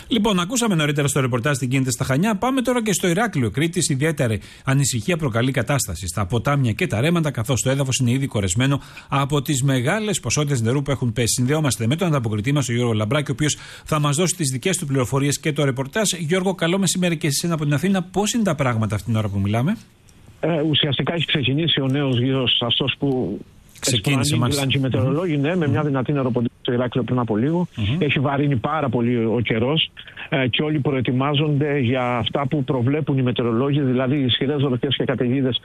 Λοιπόν, ακούσαμε νωρίτερα στο ρεπορτάζ τι γίνεται στα Χανιά. Πάμε τώρα και στο Ηράκλειο Κρήτης. Ιδιαίτερη ανησυχία προκαλεί κατάσταση στα ποτάμια και τα ρέματα, καθώς το έδαφος είναι ήδη κορεσμένο από τις μεγάλες ποσότητες νερού που έχουν πέσει. Συνδεόμαστε με τον ανταποκριτή μας, ο Γιώργο Λαμπράκη, ο οποίος θα μας δώσει τις δικές του πληροφορίες και το ρεπορτάζ. Γιώργο, καλό μεσημέρι και εσένα από την Αθήνα. Πώς είναι τα πράγματα αυτή την ώρα που μιλάμε? Ουσιαστικά έχει ξεκινήσει ο νέος γύρος αυτός που ξεκίνησε οι μετεωρολόγοι, με μια δυνατή νεροποντή στο Ηράκλειο πριν από λίγο. Έχει βαρύνει πάρα πολύ ο καιρός και όλοι προετοιμάζονται για αυτά που προβλέπουν οι μετεωρολόγοι, δηλαδή ισχυρές βροχές και καταιγίδες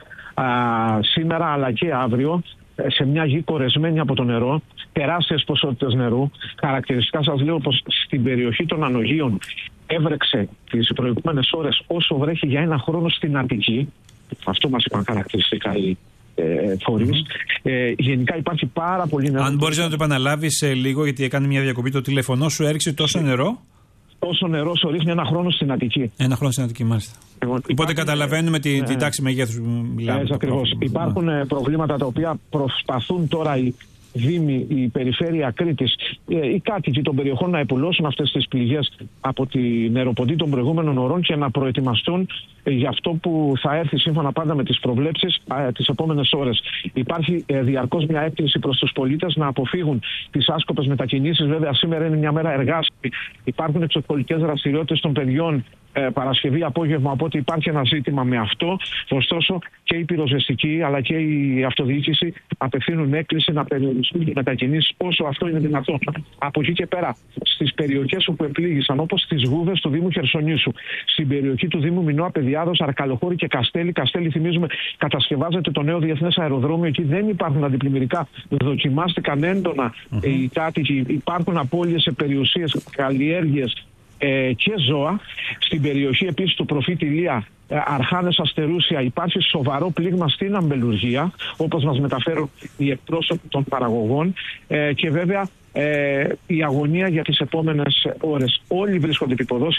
σήμερα αλλά και αύριο, σε μια γη κορεσμένη από το νερό, τεράστιες ποσότητες νερού. Χαρακτηριστικά σας λέω πως στην περιοχή των Ανογείων έβρεξε τις προηγούμενες ώρες όσο βρέχει για ένα χρόνο στην Αττική. Αυτό μας είπαν χαρακτηριστικά οι φορείς. Γενικά υπάρχει πάρα πολύ νερό. Αν μπορείς να το επαναλάβεις λίγο, γιατί έκανε μια διακοπή το τηλέφωνο σου, έριξε τόσο νερό. Τόσο νερό όσο ρίχνει ένα χρόνο στην Αττική. Ένα χρόνο στην Αττική, μάλιστα. Οπότε καταλαβαίνουμε την τάξη μεγέθους που μιλάμε. Ακριβώς. Υπάρχουν προβλήματα τα οποία προσπαθούν τώρα οι Δήμοι, η περιφέρεια Κρήτης, οι κάτοικοι των περιοχών να επουλώσουν αυτές τις πληγές από τη νεροποντή των προηγούμενων ωρών και να προετοιμαστούν για αυτό που θα έρθει σύμφωνα πάντα με τις προβλέψεις τις επόμενες ώρες. Υπάρχει διαρκώς μια έκκληση προς τους πολίτες να αποφύγουν τις άσκοπες μετακινήσεις. Βέβαια, σήμερα είναι μια μέρα εργάσιμη. Υπάρχουν εξωσχολικές δραστηριότητες των παιδιών Παρασκευή απόγευμα, οπότε υπάρχει ένα ζήτημα με αυτό. Ωστόσο και η πυροσβεστική αλλά και η αυτοδιοίκηση απευθύνουν έκκληση να περιοριστούν οι μετακινήσεις όσο αυτό είναι δυνατόν. Από εκεί και πέρα, στις περιοχές όπου επλήγησαν, όπως στις Γούβες του Δήμου Χερσονήσου, στην περιοχή του Δήμου Μινώα, Παιδιάδος, Αρκαλοχώρη και Καστέλη. Καστέλη, θυμίζουμε, κατασκευάζεται το νέο διεθνές αεροδρόμιο. Εκεί δεν υπάρχουν αντιπλημμυρικά. Δοκιμάστηκαν έντονα οι κάτοικοι. Υπάρχουν απώλειες σε περιουσίες, καλλιέργειες και ζώα. Στην περιοχή επίσης του Προφήτη Ηλία, Αρχάνες, Αστερούσια, υπάρχει σοβαρό πλήγμα στην αμπελουργία, όπως μας μεταφέρουν οι εκπρόσωποι των παραγωγών, και βέβαια η αγωνία για τις επόμενες ώρες. Όλοι βρίσκονται επί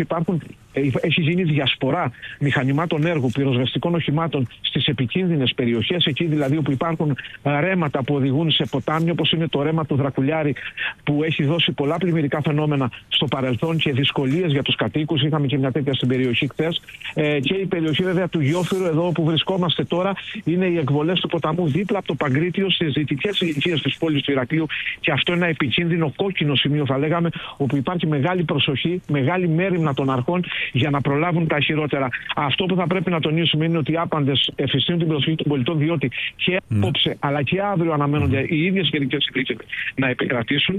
έχει γίνει διασπορά μηχανημάτων έργου, πυροσβεστικών οχημάτων στις επικίνδυνες περιοχές, εκεί δηλαδή όπου υπάρχουν ρέματα που οδηγούν σε ποτάμι, όπως είναι το ρέμα του Δρακουλιάρη, που έχει δώσει πολλά πλημμυρικά φαινόμενα στο παρελθόν και δυσκολίες για τους κατοίκους. Είχαμε και μια τέτοια στην περιοχή χθες. Και η περιοχή βέβαια του Γιόφυρου, εδώ όπου βρισκόμαστε τώρα, είναι οι εκβολές του ποταμού δίπλα από το Παγκρίτιο, στις δυτικές ηλικίες της πόλης του Ηρακλείου, και αυτό είναι ένα επικίνδυνο κόκκινο σημείο, θα λέγαμε, όπου υπάρχει μεγάλη προσοχή, μεγάλη μέριμνα των αρχών για να προλάβουν τα χειρότερα. Αυτό που θα πρέπει να τονίσουμε είναι ότι οι άπαντες εφιστούν την προσοχή των πολιτών, διότι και απόψε αλλά και αύριο αναμένονται οι ίδιες καιρικές συνθήκες να επικρατήσουν.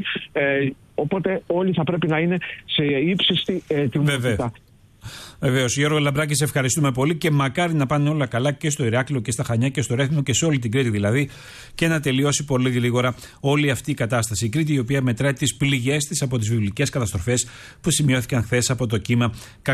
Οπότε όλοι θα πρέπει να είναι σε ύψιστη ετοιμότητα. Βεβαίως. Γιώργο Λαμπράκη, σε ευχαριστούμε πολύ και μακάρι να πάνε όλα καλά και στο Ηράκλειο και στα Χανιά και στο Ρέθυμνο και σε όλη την Κρήτη δηλαδή, και να τελειώσει πολύ γρήγορα όλη αυτή η κατάσταση. Η Κρήτη, η οποία μετράει τις πληγές της από τις βιβλικές καταστροφές που σημειώθηκαν χθες από το κύμα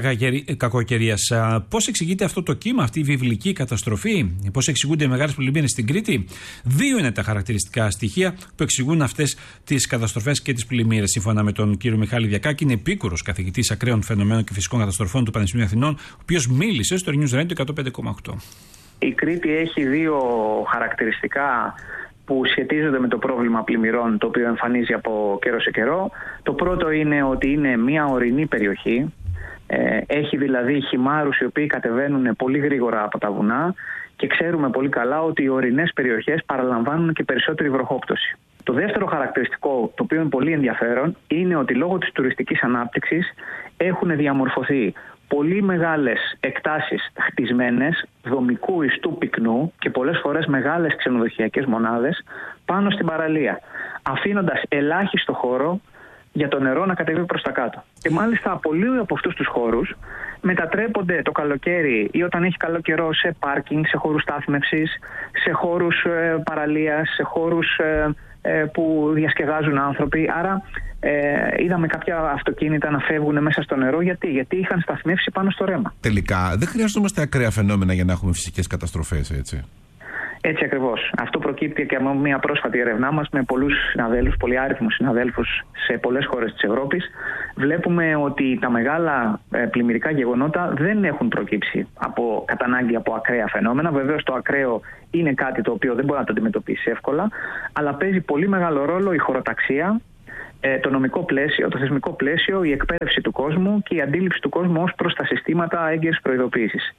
κακοκαιρίας. Πώς εξηγείται αυτό το κύμα, αυτή η βιβλική καταστροφή, πώς εξηγούνται οι μεγάλες πλημμύρες στην Κρήτη? Δύο είναι τα χαρακτηριστικά στοιχεία που εξηγούν αυτές τις καταστροφές και τις πλημμύρες. Σύμφωνα με τον κύριο Μιχάλη Διακάκη, είναι επίκουρος καθηγητής ακραίων φαινομένων και φυσικών καταστροφών του Πανεπιστημίου Αθηνών, ο οποίος μίλησε στο News Radio 105,8. Η Κρήτη έχει δύο χαρακτηριστικά που σχετίζονται με το πρόβλημα πλημμυρών, το οποίο εμφανίζει από καιρό σε καιρό. Το πρώτο είναι ότι είναι μια ορεινή περιοχή. Έχει δηλαδή χυμάρους οι οποίοι κατεβαίνουν πολύ γρήγορα από τα βουνά, και ξέρουμε πολύ καλά ότι οι ορεινές περιοχές παραλαμβάνουν και περισσότερη βροχόπτωση. Το δεύτερο χαρακτηριστικό, το οποίο είναι πολύ ενδιαφέρον, είναι ότι λόγω της τουριστικής ανάπτυξης έχουν διαμορφωθεί πολύ μεγάλες εκτάσεις χτισμένες δομικού ιστού πυκνού και πολλές φορές μεγάλες ξενοδοχειακές μονάδες πάνω στην παραλία, αφήνοντας ελάχιστο χώρο για το νερό να κατεβεί προς τα κάτω. Και μάλιστα πολλοί από αυτούς τους χώρους μετατρέπονται το καλοκαίρι ή όταν έχει καλό καιρό σε πάρκινγκ, σε χώρους στάθμευσης, σε χώρους παραλίας, σε χώρους που διασκεδάζουν άνθρωποι. Άρα είδαμε κάποια αυτοκίνητα να φεύγουν μέσα στο νερό. Γιατί είχαν σταθμεύσει πάνω στο ρέμα. Τελικά δεν χρειαζόμαστε ακραία φαινόμενα για να έχουμε φυσικές καταστροφές, έτσι? Έτσι ακριβώς. Αυτό προκύπτει και από μια πρόσφατη έρευνά μας με πολλούς συναδέλφους, πολυάριθμους συναδέλφους σε πολλές χώρες της Ευρώπης. Βλέπουμε ότι τα μεγάλα πλημμυρικά γεγονότα δεν έχουν προκύψει κατά ανάγκη από ακραία φαινόμενα. Βεβαίως το ακραίο είναι κάτι το οποίο δεν μπορεί να το αντιμετωπίσει εύκολα, αλλά παίζει πολύ μεγάλο ρόλο η χωροταξία το νομικό πλαίσιο, το θεσμικό πλαίσιο, η εκπαίδευση του κόσμου και η αντίληψη του κόσμου ως προς τα συστήματα έγκαιρης προειδοποίησης.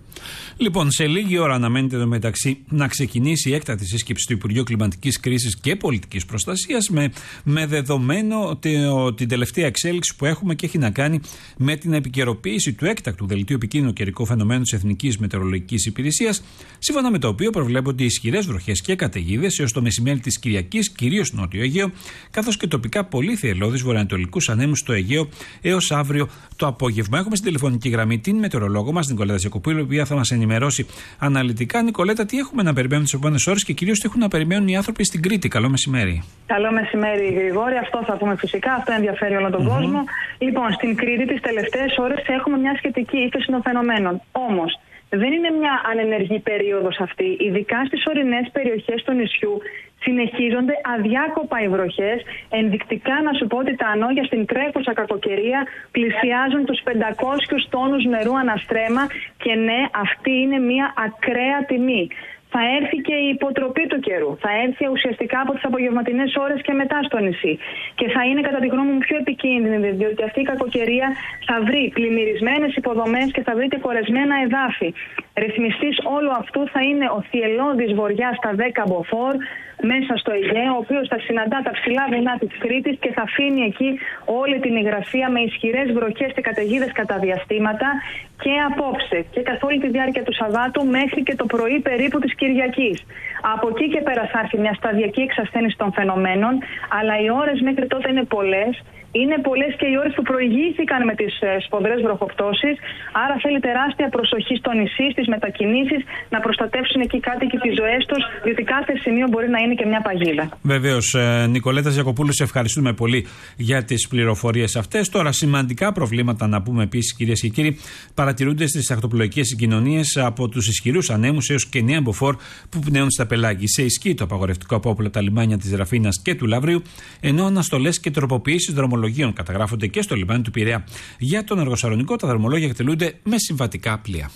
Λοιπόν, σε λίγη ώρα αναμένεται εδώ μεταξύ να ξεκινήσει η έκτακτη σύσκεψη του Υπουργείου Κλιματικής Κρίσης και Πολιτικής Προστασίας με δεδομένο την τελευταία εξέλιξη που έχουμε και έχει να κάνει με την επικαιροποίηση του έκτακτου δελτίου επικίνδυνου καιρικού φαινομένου της Εθνικής Μετεωρολογικής Υπηρεσίας, σύμφωνα με το οποίο προβλέπονται ισχυρές βροχές και καταιγίδες έως το μεσημέρι της Κυριακής, κυρίως στο Νότιο Αιγαίο, καθώς και τοπικά πολύ θυελλώδεις βορειοανατολικούς ανέμους στο Αιγαίο έως αύριο το απόγευμα. Έχουμε στην τηλεφωνική γραμμή την μετεωρολόγο μας, Νικολέτα Ζιακοπούλου, η οποία θα μας ενημερώσει αναλυτικά. Νικολέτα, τι έχουμε να περιμένουμε τις επόμενες ώρες και κυρίως τι έχουν να περιμένουν οι άνθρωποι στην Κρήτη? Καλό μεσημέρι. Καλό μεσημέρι, Γρηγόρη. Αυτό θα πούμε φυσικά. Αυτό ενδιαφέρει όλο τον κόσμο. Λοιπόν, στην Κρήτη τις τελευταίες ώρες έχουμε μια σχετική ύφεση των φαινομένων. Όμως, δεν είναι μια ανενεργή περίοδος αυτή. Ειδικά στις ορεινές περιοχές του νησιού συνεχίζονται αδιάκοπα οι βροχές. Ενδεικτικά να σου πω ότι τα ανώγια στην τρέχουσα κακοκαιρία πλησιάζουν τους 500 τόνους νερού αναστρέμα και ναι, αυτή είναι μια ακραία τιμή. Θα έρθει και η υποτροπή του καιρού. Θα έρθει ουσιαστικά από τις απογευματινές ώρες και μετά στο νησί. Και θα είναι κατά τη γνώμη μου πιο επικίνδυνη, διότι αυτή η κακοκαιρία θα βρει πλημμυρισμένες υποδομές και θα βρει και κορεσμένα εδάφη. Ρυθμιστής όλου αυτού θα είναι ο θυελλώδης βοριάς στα 10 μποφόρ μέσα στο Αιγαίο, ο οποίος θα συναντά τα ψηλά βουνά της Κρήτης και θα αφήνει εκεί όλη την υγρασία με ισχυρές βροχές και καταιγίδες κατά διαστήματα και απόψε και καθ' όλη τη διάρκεια του Σαββάτου μέχρι και το πρωί περίπου της Κυριακής. Από εκεί και πέρα θα έρθει μια σταδιακή εξασθένιση των φαινομένων, αλλά οι ώρες μέχρι τότε είναι πολλές. Είναι πολλές και οι ώρες που προηγήθηκαν με τις σφοδρές βροχοπτώσεις, άρα θέλει τεράστια προσοχή στο νησί, στις μετακινήσεις, να προστατεύσουν εκεί κάτοικοι τις ζωές τους, διότι κάθε σημείο μπορεί να είναι και μια παγίδα. Βεβαίως, Νικολέτα Ζιακοπούλου, σε ευχαριστούμε πολύ για τις πληροφορίες αυτές. Τώρα, σημαντικά προβλήματα να πούμε επίσης, κυρίες και κύριοι, παρατηρούνται στις ακτοπλοϊκές συγκοινωνίες από τους ισχυρούς ανέμους έως και νέα μποφόρ που πνέουν στα πελάγη. Σε ισχύ το απαγορευτικό από όπλα τα λιμάνια της Ραφίνας και του Λαύριου, ενώ αναστολές και τροποποιήσεις δρομολογίων καταγράφονται και στο λιμάνι του Πειραιά. Για τον Αργοσαλονικό, τα δρομολόγια εκτελούνται με συμβατικά πλοία.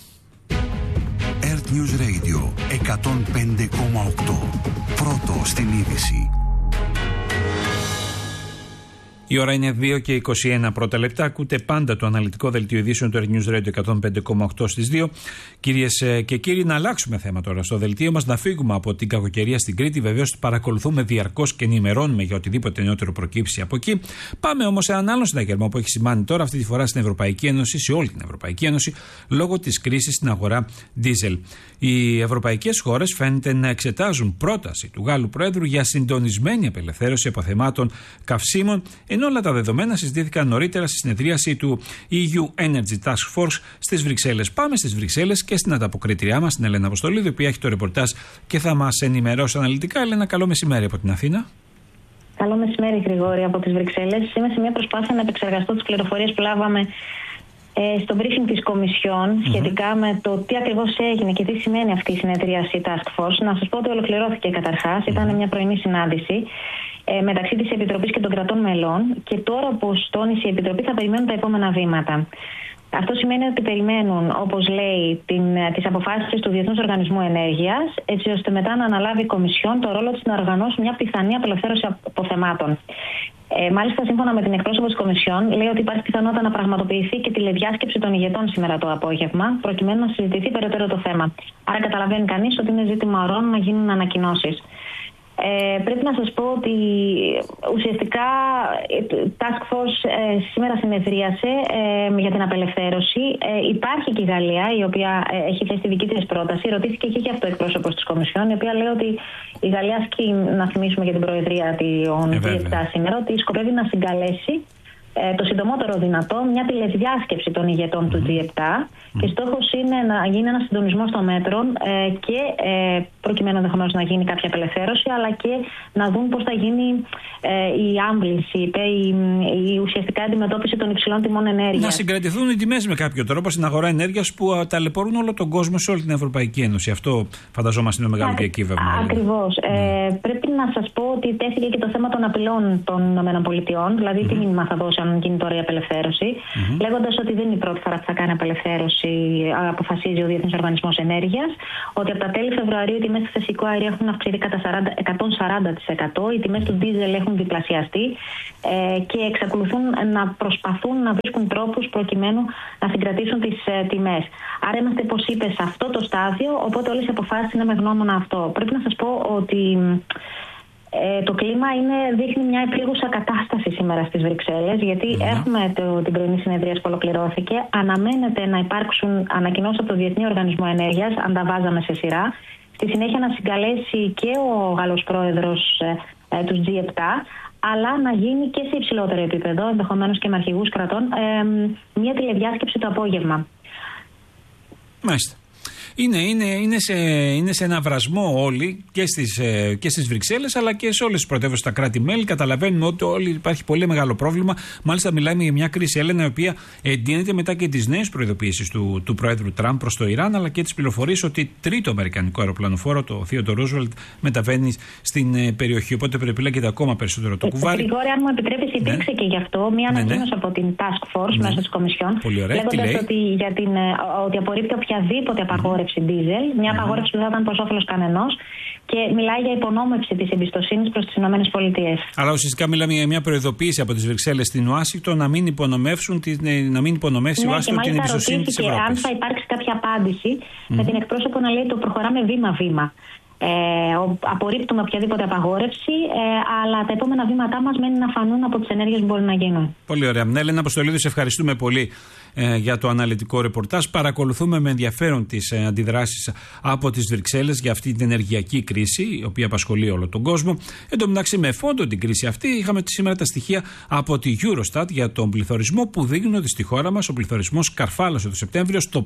Earth News Radio 105,8. Πρώτο στην είδηση. Η ώρα είναι 2 και 21 πρώτα λεπτά. Ακούτε πάντα το αναλυτικό δελτίο ειδήσεων του Earth News Radio 105,8 στις 2. Κυρίες και κύριοι, να αλλάξουμε θέμα τώρα στο δελτίο μας, να φύγουμε από την κακοκαιρία στην Κρήτη. Βεβαίως παρακολουθούμε διαρκώς και ενημερώνουμε για οτιδήποτε νεότερο προκύψει από εκεί. Πάμε όμως σε έναν άλλο συναγερμό που έχει σημάνει τώρα, αυτή τη φορά στην Ευρωπαϊκή Ένωση, σε όλη την Ευρωπαϊκή Ένωση, λόγω της κρίσης στην αγορά ντίζελ. Οι ευρωπαϊκές χώρες φαίνεται να εξετάζουν πρόταση του Γάλλου Προέδρου για συντονισμένη απελευθέρωση αποθεμάτων καυσίμων, ενώ όλα τα δεδομένα συζητήθηκαν νωρίτερα στη συνεδρίαση του EU Energy Task Force στις Βρυξέλλες. Πάμε στις Βρυξέλλες και στην ανταποκρίτριά μας, την Ελένα Αποστολίδου, η οποία έχει το ρεπορτάζ και θα μας ενημερώσει αναλυτικά. Ελένα, καλό μεσημέρι από την Αθήνα. Καλό μεσημέρι, Γρηγόρη, από τις Βρυξέλλες. Είμαι σε μια προσπάθεια να επεξεργαστώ τις πληροφορίες που λάβαμε στο briefing της Κομισιόν σχετικά με το τι ακριβώς έγινε και τι σημαίνει αυτή η συνεδρίαση Task Force. Να σας πω ότι ολοκληρώθηκε καταρχάς. Ήταν μια πρωινή συνάντηση μεταξύ της Επιτροπής και των κρατών μελών και τώρα, όπως τόνισε η Επιτροπή, θα περιμένουν τα επόμενα βήματα. Αυτό σημαίνει ότι περιμένουν, όπως λέει, τις αποφάσεις του Διεθνούς Οργανισμού Ενέργειας, έτσι ώστε μετά να αναλάβει η Κομισιόν το ρόλο της να οργανώσει μια πιθανή απελευθέρωση αποθεμάτων. Μάλιστα, σύμφωνα με την εκπρόσωπο της Κομισιόν, λέει ότι υπάρχει πιθανότητα να πραγματοποιηθεί και τηλεδιάσκεψη των ηγετών σήμερα το απόγευμα, προκειμένου να συζητηθεί περαιτέρω το θέμα. Άρα, καταλαβαίνει κανείς ότι είναι ζήτημα ωρών να γίνουν ανακοινώσεις. Πρέπει να σας πω ότι ουσιαστικά η Task Force σήμερα συνεδρίασε για την απελευθέρωση. Υπάρχει και η Γαλλία, η οποία έχει θέσει τη δική της πρόταση. Ρωτήθηκε και αυτό εκπρόσωπος της Κομισιόν, η οποία λέει ότι η Γαλλία ασκεί, να θυμίσουμε για την Προεδρία των G7 σήμερα, ότι σκοπεύει να συγκαλέσει το συντομότερο δυνατό μια τηλεδιάσκεψη των ηγετών του G7 και στόχος είναι να γίνει ένα συντονισμός των μέτρων και προκειμένου ενδεχομένως να γίνει κάποια απελευθέρωση, αλλά και να δουν πώς θα γίνει η άμβληση, η ουσιαστικά αντιμετώπιση των υψηλών τιμών ενέργειας. Να συγκρατηθούν οι τιμές με κάποιο τρόπο στην αγορά ενέργειας που ταλαιπωρούν όλο τον κόσμο σε όλη την Ευρωπαϊκή Ένωση. Αυτό φανταζόμαστε είναι μεγάλο διακύβευμα. Ακριβώς. Πρέπει να σας πω ότι τέθηκε και το θέμα των απειλών των ΗΠΑ, δηλαδή τι μήνυμα θα δώσει αν γίνει τώρα η απελευθέρωση, λέγοντας ότι δεν είναι η πρώτη φορά που θα κάνει απελευθέρωση, αποφασίζει ο Διεθνής Οργανισμός Ενέργειας, ότι από τα τέλη Φεβρουαρίου οι τιμές του φυσικού αερίου έχουν αυξηθεί κατά 140%, οι τιμές του ντίζελ έχουν διπλασιαστεί και εξακολουθούν να προσπαθούν να βρίσκουν τρόπους προκειμένου να συγκρατήσουν τις τιμές. Άρα είμαστε, όπως είπε, σε αυτό το στάδιο, οπότε όλες οι αποφάσεις είναι με γνώμονα αυτό. Πρέπει να σας πω ότι το κλίμα δείχνει μια επίγουσα κατάσταση σήμερα στις Βρυξέλλες, γιατί έχουμε την πρωινή συνεδρία που ολοκληρώθηκε. Αναμένεται να υπάρξουν ανακοινώσεις από το Διεθνή Οργανισμό Ενέργειας, αν τα βάζαμε σε σειρά. Στη συνέχεια να συγκαλέσει και ο Γάλλος πρόεδρος τους G7, αλλά να γίνει και σε υψηλότερο επίπεδο, ενδεχομένως και με αρχηγούς κρατών, μια τηλεδιάσκεψη το απόγευμα. Μάλιστα. Είναι σε ένα βρασμό όλοι και στις Βρυξέλλες, αλλά και σε όλες τις πρωτεύουσες, στα κράτη-μέλη. Καταλαβαίνουμε ότι όλοι υπάρχει πολύ μεγάλο πρόβλημα. Μάλιστα, μιλάμε για μια κρίση, Έλενα, η οποία εντείνεται μετά και τις νέες προειδοποιήσεις του Πρόεδρου Τραμπ προς το Ιράν, αλλά και τις πληροφορίες ότι τρίτο αμερικανικό αεροπλανοφόρο, το Theodore Roosevelt, μεταβαίνει στην περιοχή. Οπότε περιπλέκεται ακόμα περισσότερο το κουβάρι. Γρηγόρη, αν μου επιτρέπεις, υπήρξε και γι' αυτό μια ανακοίνωση από την Task Force μέσω της Κομισιόν, λέγοντας ότι απορρίπτει οποιαδήποτε απαγόρευση ντίζελ, μια απαγόρευση που δεν θα ήταν προς όφελος κανενός, και μιλάει για υπονόμευση της εμπιστοσύνης προς τις ΗΠΑ. Αλλά ουσιαστικά μιλάμε για μια προειδοποίηση από τις Βρυξέλλες στην Ουάσιγκτον να μην υπονομεύσει η Ουάσιγκτον την εμπιστοσύνη της Ευρώπης. Και αν θα υπάρξει κάποια απάντηση με την εκπρόσωπο να λέει ότι το προχωράμε βήμα-βήμα. Απορρίπτουμε οποιαδήποτε απαγόρευση, αλλά τα επόμενα βήματά μας μένει να φανούν από τις ενέργειες που μπορεί να γίνουν. Πολύ ωραία. Έλενα Αποστολίδου, σε ευχαριστούμε πολύ για το αναλυτικό ρεπορτάζ. Παρακολουθούμε με ενδιαφέρον τις αντιδράσεις από τις Βρυξέλλες για αυτή την ενεργειακή κρίση, η οποία απασχολεί όλο τον κόσμο. Εν τω μεταξύ, με φόντο την κρίση αυτή, είχαμε σήμερα τα στοιχεία από τη Eurostat για τον πληθωρισμό, που δείχνουν ότι στη χώρα μας ο πληθωρισμός καρφάλωσε το Σεπτέμβριο στο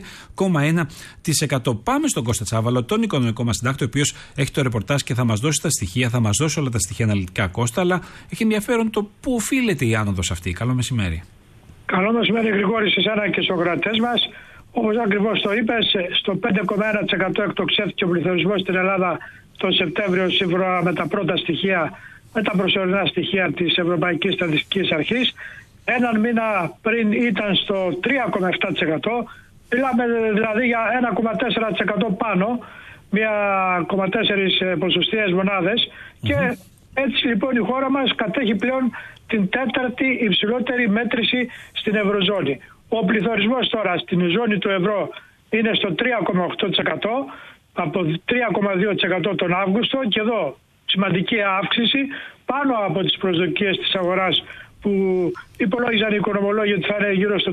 5,1%. Πάμε στον Κώστα Τσάβαλο, τον οικονομικό μας συντάκτη, ο οποίος έχει το ρεπορτάζ και θα μας δώσει τα στοιχεία, θα μας δώσει όλα τα στοιχεία αναλυτικά, Κώστα, αλλά έχει ενδιαφέρον το πού οφείλεται η άνοδος αυτή. Καλό μεσημέρι. Καλό μεσημέρι, Γρηγόρη, σε εσένα και στους ακροατές μας. Όπως ακριβώς το είπες, στο 5,1% εκτοξεύτηκε ο πληθωρισμός στην Ελλάδα τον Σεπτέμβριο, σύμφωνα με τα πρώτα στοιχεία, με τα προσωρινά στοιχεία της Ευρωπαϊκής Στατιστικής Αρχής. Έναν μήνα πριν ήταν στο 3,7%. Μιλάμε δηλαδή για 1,4% πάνω, 1,4 ποσοστιαίες μονάδες. Και έτσι λοιπόν η χώρα μας κατέχει πλέον την τέταρτη υψηλότερη μέτρηση στην Ευρωζώνη. Ο πληθωρισμός τώρα στην ζώνη του ευρώ είναι στο 3,8%, από 3,2% τον Αύγουστο, και εδώ σημαντική αύξηση πάνω από τις προσδοκίες της αγοράς που υπολόγιζαν οι οικονομολόγοι ότι θα είναι γύρω στο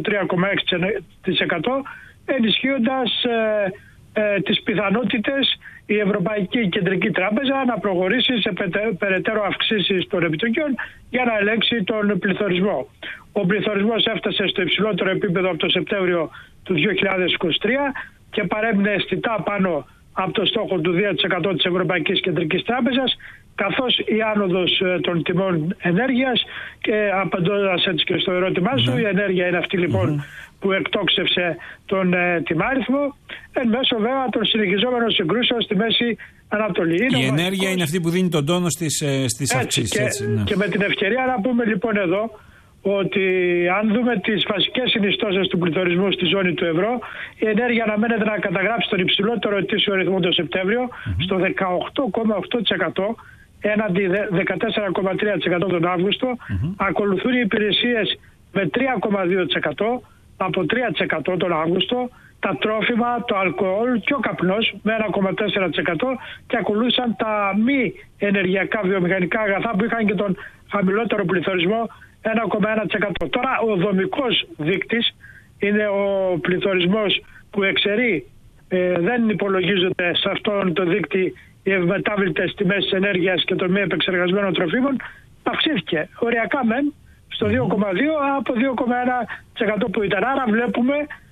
3,6%, ενισχύοντας τις πιθανότητες η Ευρωπαϊκή Κεντρική Τράπεζα να προχωρήσει σε περαιτέρω αυξήσεις των επιτοκίων για να ελέγξει τον πληθωρισμό. Ο πληθωρισμός έφτασε στο υψηλότερο επίπεδο από το Σεπτέμβριο του 2023 και παρέμεινε αισθητά πάνω από το στόχο του 2% της Ευρωπαϊκής Κεντρικής Τράπεζας, καθώς η άνοδος των τιμών ενέργειας, και απαντώντας έτσι και στο ερώτημά σου, η ενέργεια είναι αυτή λοιπόν που εκτόξευσε τον τιμάριθμο, εν μέσω βέβαια των συνεχιζόμενων συγκρούσεων στη Μέση Ανατολή. Η ενέργεια είναι αυτή που δίνει τον τόνο στις αυξήσεις. Και με την ευκαιρία να πούμε λοιπόν εδώ ότι αν δούμε τις βασικές συνιστώσεις του πληθωρισμού στη ζώνη του ευρώ, η ενέργεια αναμένεται να καταγράψει τον υψηλότερο ετήσιο ρυθμό τον Σεπτέμβριο στο 18,8%, έναντι 14,3% τον Αύγουστο. Ακολουθούν οι υπηρεσίες με 3,2%, από 3% τον Αύγουστο, τα τρόφιμα, το αλκοόλ και ο καπνός με 1,4%, και ακολούθησαν τα μη ενεργειακά βιομηχανικά αγαθά που είχαν και τον χαμηλότερο πληθωρισμό 1,1%. Τώρα ο δομικός δείκτης είναι ο πληθωρισμός που εξαιρεί, δεν υπολογίζονται σε αυτόν το δείκτη οι ευμετάβλητες τιμές της ενέργειας και των μη επεξεργασμένων τροφίμων, αυξήθηκε οριακά μεν στο 2,2% από 2,1% που ήταν. Άρα βλέπουμε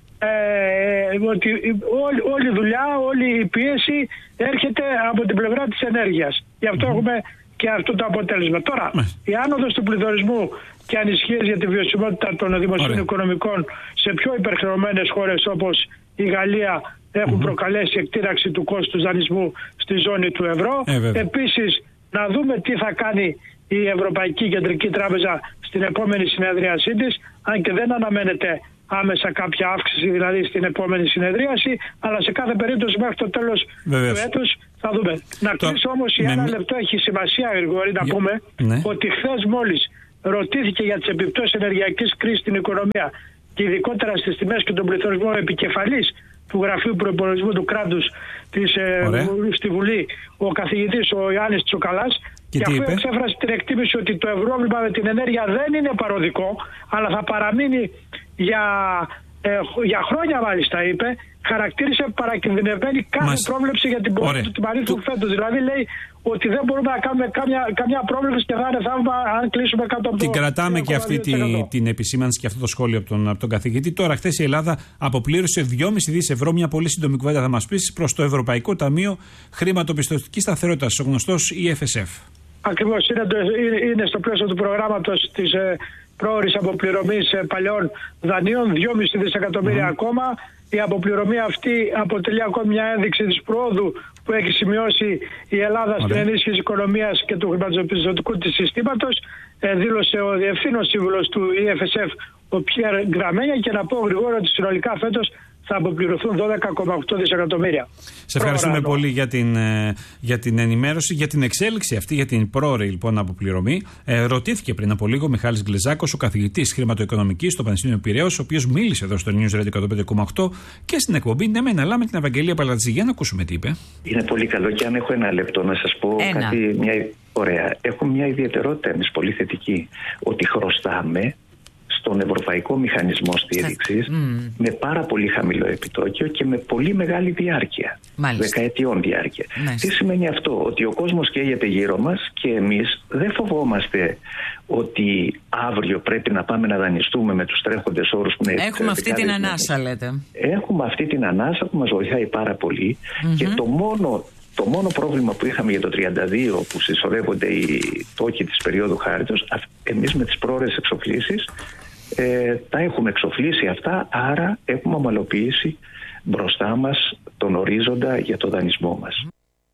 ότι όλη η δουλειά, όλη η πίεση έρχεται από την πλευρά της ενέργειας. Γι' αυτό έχουμε και αυτό το αποτέλεσμα. Τώρα, η άνοδος του πληθωρισμού και ανισχύες για τη βιωσιμότητα των δημοσίων οικονομικών σε πιο υπερχρεωμένες χώρες όπως η Γαλλία έχουν προκαλέσει εκτείραξη του κόστους δανεισμού στη ζώνη του ευρώ. Επίσης, να δούμε τι θα κάνει η Ευρωπαϊκή Κεντρική Τράπεζα στην επόμενη συνεδρίασή της, αν και δεν αναμένεται άμεσα κάποια αύξηση δηλαδή στην επόμενη συνεδρίαση, αλλά σε κάθε περίπτωση μέχρι το τέλος του έτους θα δούμε. Να κλείσω όμως για ένα λεπτό, έχει σημασία, Γρηγόρη, να πούμε ότι χθες μόλις ρωτήθηκε για τις επιπτώσεις ενεργειακής κρίσης στην οικονομία και ειδικότερα στις τιμές και τον πληθωρισμό επικεφαλής του Γραφείου Προϋπολογισμού του Κράτους στη Βουλή, ο καθηγητής ο Ιάννης Τσοκαλάς, και αφού εξέφρασε την εκτίμηση ότι το ευρώβλημα με την ενέργεια δεν είναι παροδικό, αλλά θα παραμείνει για χρόνια μάλιστα, είπε, χαρακτήρισε παρακινδυνευμένη κάθε πρόβλεψη για την πορεία του τιμαριού του φέτος. Δηλαδή λέει ότι δεν μπορούμε να κάνουμε καμιά πρόβλεψη και θα είναι θαύμα αν κλείσουμε κάτω από το... Την κρατάμε και αυτή την επισήμανση και αυτό το σχόλιο από τον καθηγητή. Τώρα, χθες η Ελλάδα αποπλήρωσε 2,5 δις ευρώ, μια πολύ σύντομη κουβέντα θα μας πεις, προς το Ευρωπαϊκό Ταμείο Χρηματοπιστωτικής Σταθερότητας, ο γνωστός EFSF. Ακριβώς, είναι στο πλαίσιο του προγράμματος της πρόωρης αποπληρωμής παλαιών δανείων, 2,5 δισεκατομμύρια ακόμα. Η αποπληρωμή αυτή αποτελεί ακόμη μια ένδειξη της πρόοδου που έχει σημειώσει η Ελλάδα στην ενίσχυση οικονομίας και του χρηματοπιστωτικού της συστήματος. Δήλωσε ο διευθύνων σύμβουλος του EFSF, ο Πιέρ Γκραμένια, και να πω γρήγορα ότι συνολικά φέτος θα αποπληρωθούν 12,8 δισεκατομμύρια. Σε ευχαριστούμε πολύ για την ενημέρωση, για την εξέλιξη αυτή, για την πρόωρη λοιπόν αποπληρωμή. Ρωτήθηκε πριν από λίγο ο Μιχάλης Γκλεζάκος, ο καθηγητής χρηματοοικονομικής στο Πανεπιστήμιο Πειραιώς, ο οποίος μίλησε εδώ στο News Radio 105,8 και στην εκπομπή Ναι Μεν, αλλά με την Ευαγγελία Παλατζή. Για να ακούσουμε τι είπε. Είναι πολύ καλό, και αν έχω ένα λεπτό να σας πω κάτι. Ωραία. Έχουμε μια ιδιαιτερότητα εμείς πολύ θετική, ότι χρωστάμε στον Ευρωπαϊκό Μηχανισμό Στήριξης με πάρα πολύ χαμηλό επιτόκιο και με πολύ μεγάλη διάρκεια. Δεκαετιών διάρκεια. Τι σημαίνει αυτό? Ότι ο κόσμος καίγεται γύρω μας και εμείς δεν φοβόμαστε ότι αύριο πρέπει να πάμε να δανειστούμε με τους τρέχοντες όρους που είναι. Έχουμε αυτή την ανάσα, λέτε. Έχουμε αυτή την ανάσα που μας βοηθάει πάρα πολύ και το μόνο πρόβλημα που είχαμε για το 32, που συσσωρεύονται οι τόκοι της περίοδου χάριτος, εμείς με τις πρόορες εξοφλήσεις τα έχουμε εξοφλήσει αυτά, άρα έχουμε ομαλοποιήσει μπροστά μας τον ορίζοντα για το δανεισμό μας.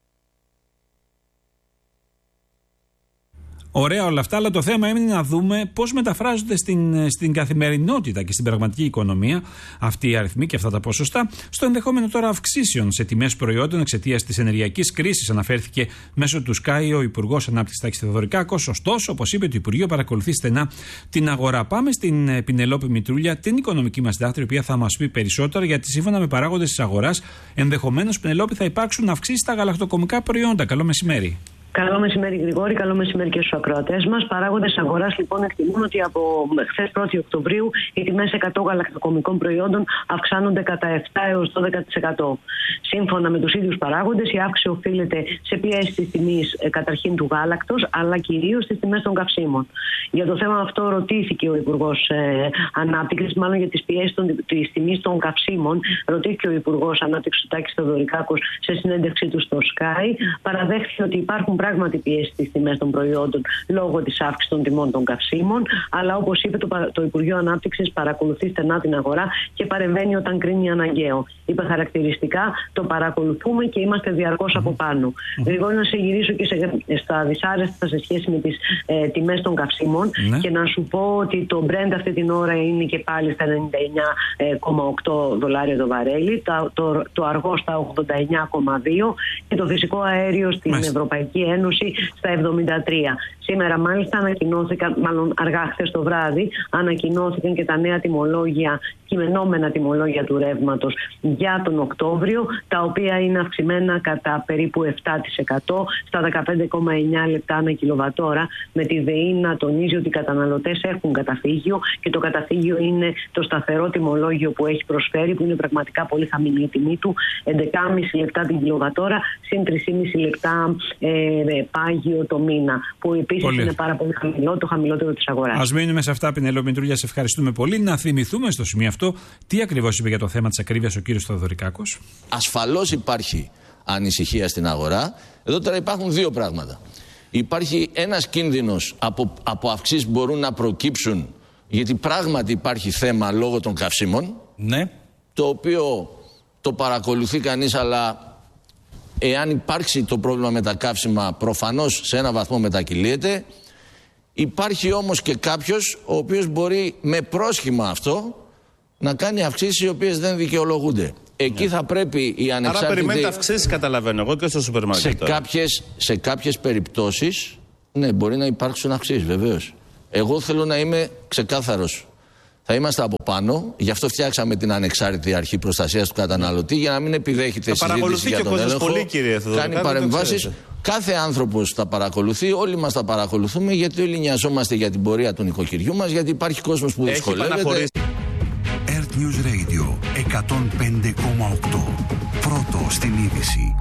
Ωραία όλα αυτά, αλλά το θέμα είναι να δούμε πώς μεταφράζονται στην καθημερινότητα και στην πραγματική οικονομία αυτοί οι αριθμοί και αυτά τα ποσοστά στο ενδεχόμενο τώρα αυξήσεων σε τιμές προϊόντων εξαιτίας της ενεργειακής κρίσης. Αναφέρθηκε μέσω του Sky ο Υπουργός Ανάπτυξης Τάκης Θεοδωρικάκος. Ωστόσο, όπως είπε, το Υπουργείο παρακολουθεί στενά την αγορά. Πάμε στην Πινελόπη Μητρούλια, την οικονομική μας συντάκτρια, η οποία θα μας πει περισσότερα, γιατί σύμφωνα με παράγοντες της αγοράς, ενδεχομένως, Πινελόπη, θα υπάρξουν αυξήσεις στα γαλακτοκομικά προϊόντα. Καλό μεσημέρι. Καλό μεσημέρι, Γρηγόρη. Καλό μεσημέρι και στους ακροατές μας. Παράγοντες αγοράς λοιπόν εκτιμούν ότι από χθες 1η Οκτωβρίου οι τιμές 100 γαλακτοκομικών προϊόντων αυξάνονται κατά 7 έως 12%. Σύμφωνα με τους ίδιους παράγοντες, η αύξηση οφείλεται σε πιέσεις της τιμής καταρχήν του γάλακτος, αλλά κυρίως στις τιμές των καυσίμων. Για το θέμα αυτό ρωτήθηκε ο Υπουργός Ανάπτυξης, μάλλον για τις πιέσεις της τιμής των καυσίμων, ρωτήθηκε ο Υπουργός Ανάπτυξης Τάκης Θεοδωρικάκος σε συνέντευξή του στο Sky. Παραδέχθηκε ότι υπάρχουν πράγματι πιέσει στις τιμές των προϊόντων λόγω της αύξησης των τιμών των καυσίμων, αλλά όπως είπε το Υπουργείο Ανάπτυξης παρακολουθεί στενά την αγορά και παρεμβαίνει όταν κρίνει αναγκαίο. Είπε χαρακτηριστικά, το παρακολουθούμε και είμαστε διαρκώς από πάνω. Γρηγόρη, να σε γυρίσω και στα δυσάρεστα σε σχέση με τις τιμές των καυσίμων και να σου πω ότι το Brent αυτή την ώρα είναι και πάλι στα $99,8 το βαρέλι, το αργό στα 89,2 και το φυσικό αέριο στην Ευρωπαϊκή Ένωση στα 73. Σήμερα μάλιστα ανακοινώθηκαν, μάλλον αργά χθες το βράδυ, ανακοινώθηκαν και τα νέα τιμολόγια, κειμενόμενα τιμολόγια του ρεύματος για τον Οκτώβριο, τα οποία είναι αυξημένα κατά περίπου 7% στα 15,9 λεπτά ανά κιλοβατόρα, με τη ΔΕΗ να τονίζει ότι οι καταναλωτές έχουν καταφύγιο και το καταφύγιο είναι το σταθερό τιμολόγιο που έχει προσφέρει, που είναι πραγματικά πολύ χαμηλή η τιμή του, 11,5 λεπτά την κιλοβατόρα, συν 3,5 λεπτά πάγιο το μήνα, που επίσης είναι πάρα πολύ χαμηλό, το χαμηλότερο της αγοράς. Ας μείνουμε σε αυτά, Πινελόπη Μητρούλια, σε ευχαριστούμε πολύ. Να θυμηθούμε στο σημείο αυτό τι ακριβώς είπε για το θέμα της ακρίβειας ο κύριος Θεοδωρικάκος. Ασφαλώς υπάρχει ανησυχία στην αγορά. Εδώ τώρα υπάρχουν δύο πράγματα. Υπάρχει ένας κίνδυνος από αυξήσεις που μπορούν να προκύψουν, γιατί πράγματι υπάρχει θέμα λόγω των καυσίμων, το οποίο το παρακολουθεί κανείς, αλλά εάν υπάρξει το πρόβλημα με τα καύσιμα, προφανώς σε ένα βαθμό μετακυλίεται. Υπάρχει όμως και κάποιος ο οποίος μπορεί με πρόσχημα αυτό να κάνει αυξήσεις οι οποίες δεν δικαιολογούνται. Εκεί θα πρέπει οι ανεξάρτητοι... Άρα περιμένετε αυξήσεις, καταλαβαίνω εγώ, και στο σούπερ μάρκετ. Σε κάποιες περιπτώσεις, ναι, μπορεί να υπάρξουν αυξήσεις, βεβαίως. Εγώ θέλω να είμαι ξεκάθαρος. Θα είμαστε από πάνω, γι' αυτό φτιάξαμε την ανεξάρτητη αρχή προστασίας του καταναλωτή, για να μην επιδέχεται συζήτηση για τον έλεγχο, πολύ, κύριε Θεοδωρή, κάνει παρεμβάσεις. Κάθε άνθρωπος τα παρακολουθεί, όλοι μας τα παρακολουθούμε, γιατί όλοι νοιαζόμαστε για την πορεία του νοικοκυριού μας, γιατί υπάρχει κόσμος που δυσκολεύεται. Earth News Radio 105,8. Πρώτο στην είδηση.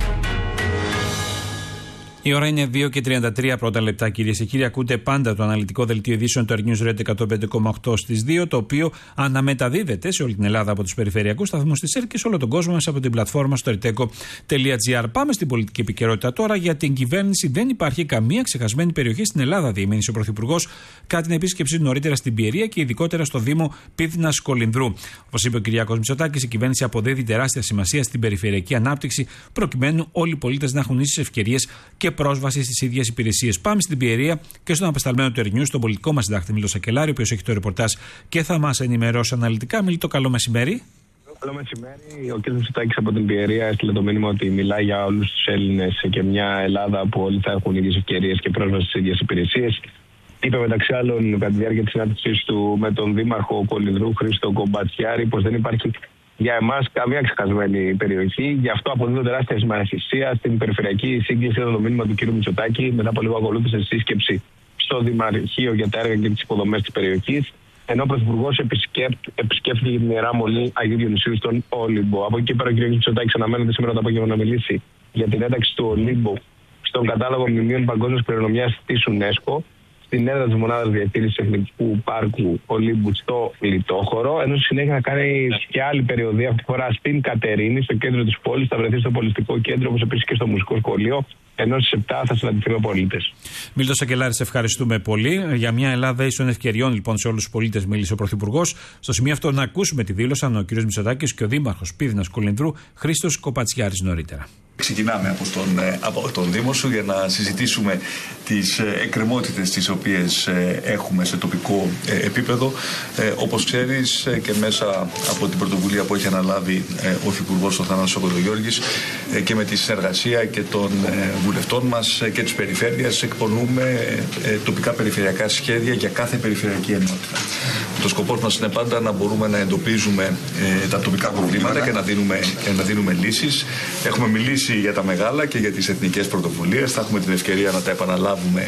Η ώρα είναι 2:33 πρώτα λεπτά, κυρίες και κύριοι. Ακούτε πάντα το αναλυτικό δελτίο ειδήσεων του Earth News Radio 105,8 στις 2, το οποίο αναμεταδίδεται σε όλη την Ελλάδα από τους περιφερειακούς σταθμούς της ΕΡΤ και σε όλο τον κόσμο μέσα από την πλατφόρμα στο erteco.gr. Πάμε στην πολιτική επικαιρότητα τώρα. Για την κυβέρνηση δεν υπάρχει καμία ξεχασμένη περιοχή στην Ελλάδα, διημήνυσε ο Πρωθυπουργός κατά την επίσκεψή του νωρίτερα στην Πιερία και ειδικότερα στο Δήμο Πύθινας Κολυνδρού. Όπως είπε ο Κυριάκος Μητσοτάκης, η κυβέρνηση αποδίδει τεράστια σημασία στην περιφερειακή ανάπτυξη, προκειμένου όλοι οι πολίτες να έχουν ίσες ευκαιρίες και πρόσβαση στις ίδιες υπηρεσίες. Πάμε στην Πιερία και στον απεσταλμένο του Ερνιού, στον πολιτικό μας συντάκτη Μήλτο Σακελάρη, ο οποίος έχει το ρεπορτάζ και θα μας ενημερώσει αναλυτικά. Μήλτο, καλό μεσημέρι. Καλό μεσημέρι. Ο κ. Μητσοτάκης από την Πιερία έστειλε το μήνυμα ότι μιλάει για όλους τους Έλληνες και μια Ελλάδα που όλοι θα έχουν ίδιες ευκαιρίες και πρόσβαση στις ίδιες υπηρεσίες. Είπε μεταξύ άλλων κατά τη διάρκεια της συνάντησής του με τον Δήμαρχο Κολυνδρού, Χρήστο Κομπατσιάρη, πως δεν υπάρχει για εμάς καμία ξεχασμένη περιοχή. Γι' αυτό αποδίδω τεράστια σημασία στην περιφερειακή σύγκληση. Εδώ το μήνυμα του κ. Μητσοτάκη. Μετά από λίγο ακολούθησε σύσκεψη στο Δημαρχείο για τα έργα και τις υποδομές της περιοχής. Ενώ ο Πρωθυπουργός επισκέφθηκε την Ιερά Μονή Αγίου Διονυσίου στον Όλυμπο. Από εκεί πέρα ο κ. Μητσοτάκης αναμένεται σήμερα το απόγευμα να μιλήσει για την ένταξη του Όλυμπο στον κατάλογο μνημείων παγκόσμιας κληρονομιάς της UNESCO, στην έδρα της Μονάδας Διαχείρισης Εθνικού Πάρκου Ολύμπου στο Λιτόχωρο, ενώ στη συνέχεια θα κάνει και άλλη περιοδία, αυτή τη φορά στην Κατερίνη, στο κέντρο της πόλης, θα βρεθεί στο πολιτικό κέντρο, όπως επίσης και στο μουσικό σχολείο, ενώ στις 7 θα συναντηθεί με πολίτες. Μήλτο Σακελάρη, σε ευχαριστούμε πολύ. Για μια Ελλάδα ίσων ευκαιριών, λοιπόν, σε όλους τους πολίτες, μίλησε ο Πρωθυπουργός. Στο σημείο αυτό να ακούσουμε τη δήλωσαν ο κ. Μητσοτάκης και ο Δήμαρχος Πύθινας Κολυνδρού, Χρήστος Κοπατσιάρης, νωρίτερα. Ξεκινάμε από τον Δήμο σου για να συζητήσουμε τις εκκρεμότητες τις οποίες έχουμε σε τοπικό επίπεδο. Όπως ξέρεις, και μέσα από την πρωτοβουλία που έχει αναλάβει ο Υφυπουργός ο Θανάσης Κοντογιώργης και με τη συνεργασία και των βουλευτών μας και της περιφέρειας, εκπονούμε τοπικά περιφερειακά σχέδια για κάθε περιφερειακή ενότητα. Το σκοπός μας είναι πάντα να μπορούμε να εντοπίζουμε τα τοπικά προβλήματα και να δίνουμε λύσεις. Έχουμε μιλήσει για τα μεγάλα και για τις εθνικές πρωτοβουλίες. Θα έχουμε την ευκαιρία να τα επαναλάβουμε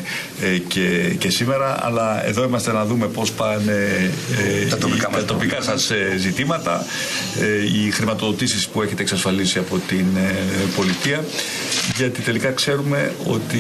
και σήμερα. Αλλά εδώ είμαστε να δούμε πώς πάνε τα τοπικά σας ζητήματα, οι χρηματοδοτήσεις που έχετε εξασφαλίσει από την πολιτεία. Γιατί τελικά ξέρουμε ότι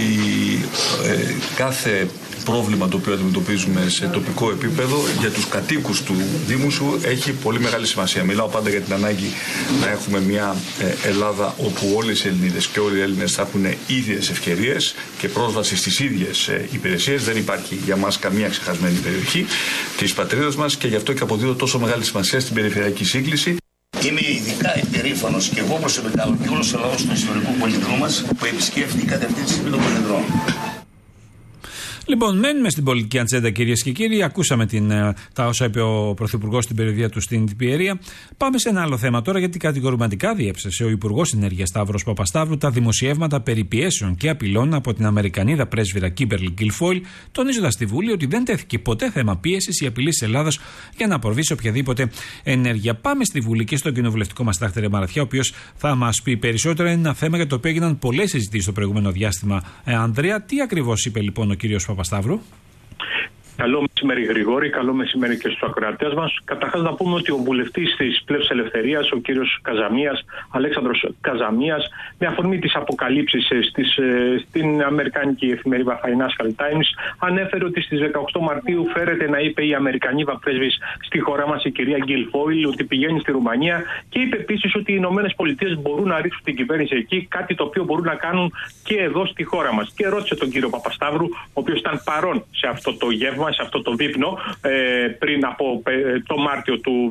κάθε πρόβλημα το οποίο αντιμετωπίζουμε σε τοπικό επίπεδο για τους κατοίκους του Δήμου σου έχει πολύ μεγάλη σημασία. Μιλάω πάντα για την ανάγκη να έχουμε μια Ελλάδα όπου όλες οι Ελληνίδες και όλοι οι Έλληνες θα έχουν ίδιες ευκαιρίες και πρόσβαση στις ίδιες υπηρεσίες. Δεν υπάρχει για μας καμία ξεχασμένη περιοχή της πατρίδας μας και γι' αυτό και αποδίδω τόσο μεγάλη σημασία στην περιφερειακή σύγκληση. Είμαι ειδικά υπερήφανος και εγώ προσωπικά και όλος ο λαός του ιστορικού Κολυνδρού μας που επισκέφτηκα αυτή τη στιγμή τον Κολυνδρό. Λοιπόν, μένουμε στην πολιτική ατζέντα, κυρίες και κύριοι. Ακούσαμε τα όσα είπε ο Πρωθυπουργός στην περιοδία του στην Πιερία. Πάμε σε ένα άλλο θέμα τώρα, γιατί κατηγορηματικά διέψευσε ο Υπουργός Ενέργειας Σταύρος Παπασταύρου τα δημοσιεύματα περί πιέσεων και απειλών από την Αμερικανίδα πρέσβυρα Κίμπερλι Γκιλφόιλ, τονίζοντας στη Βουλή ότι δεν τέθηκε ποτέ θέμα πίεσης ή απειλής της Ελλάδας για να προβεί σε οποιαδήποτε ενέργεια. Πάμε στη Βουλή και στον κοινοβουλευτικό μας συντάκτη Μαραθιά, ο οποίος θα μας πει περισσότερα. Είναι ένα θέμα για το οποίο έγιναν πολλές συζητήσεις το προηγούμενο διάστημα. Ανδρέα, τι ακριβώς είπε λοιπόν ο κύριος Παπασταύρου? Καλό μεσημέρι, Γρηγόρη. Καλό μεσημέρι και στους ακροατές μας. Καταρχάς, να πούμε ότι ο βουλευτής της Πλεύσης Ελευθερίας, ο κύριος Καζαμίας, Αλέξανδρος Καζαμίας, με αφορμή τις αποκαλύψεις στην αμερικάνικη εφημερίδα Financial Times, ανέφερε ότι στις 18 Μαρτίου φέρεται να είπε η Αμερικανίδα πρέσβης στη χώρα μας, η κυρία Γκιλφόιλ, ότι πηγαίνει στη Ρουμανία και είπε επίσης ότι οι Ηνωμένες Πολιτείες μπορούν να ρίξουν την κυβέρνηση εκεί, κάτι το οποίο μπορούν να κάνουν και εδώ στη χώρα μας. Και ρώτησε τον κύριο Παπασταύρου, ο οποίος ήταν παρόν σε αυτό το γεύμα, προετοιμάσει αυτό το δείπνο πριν από το Μάρτιο του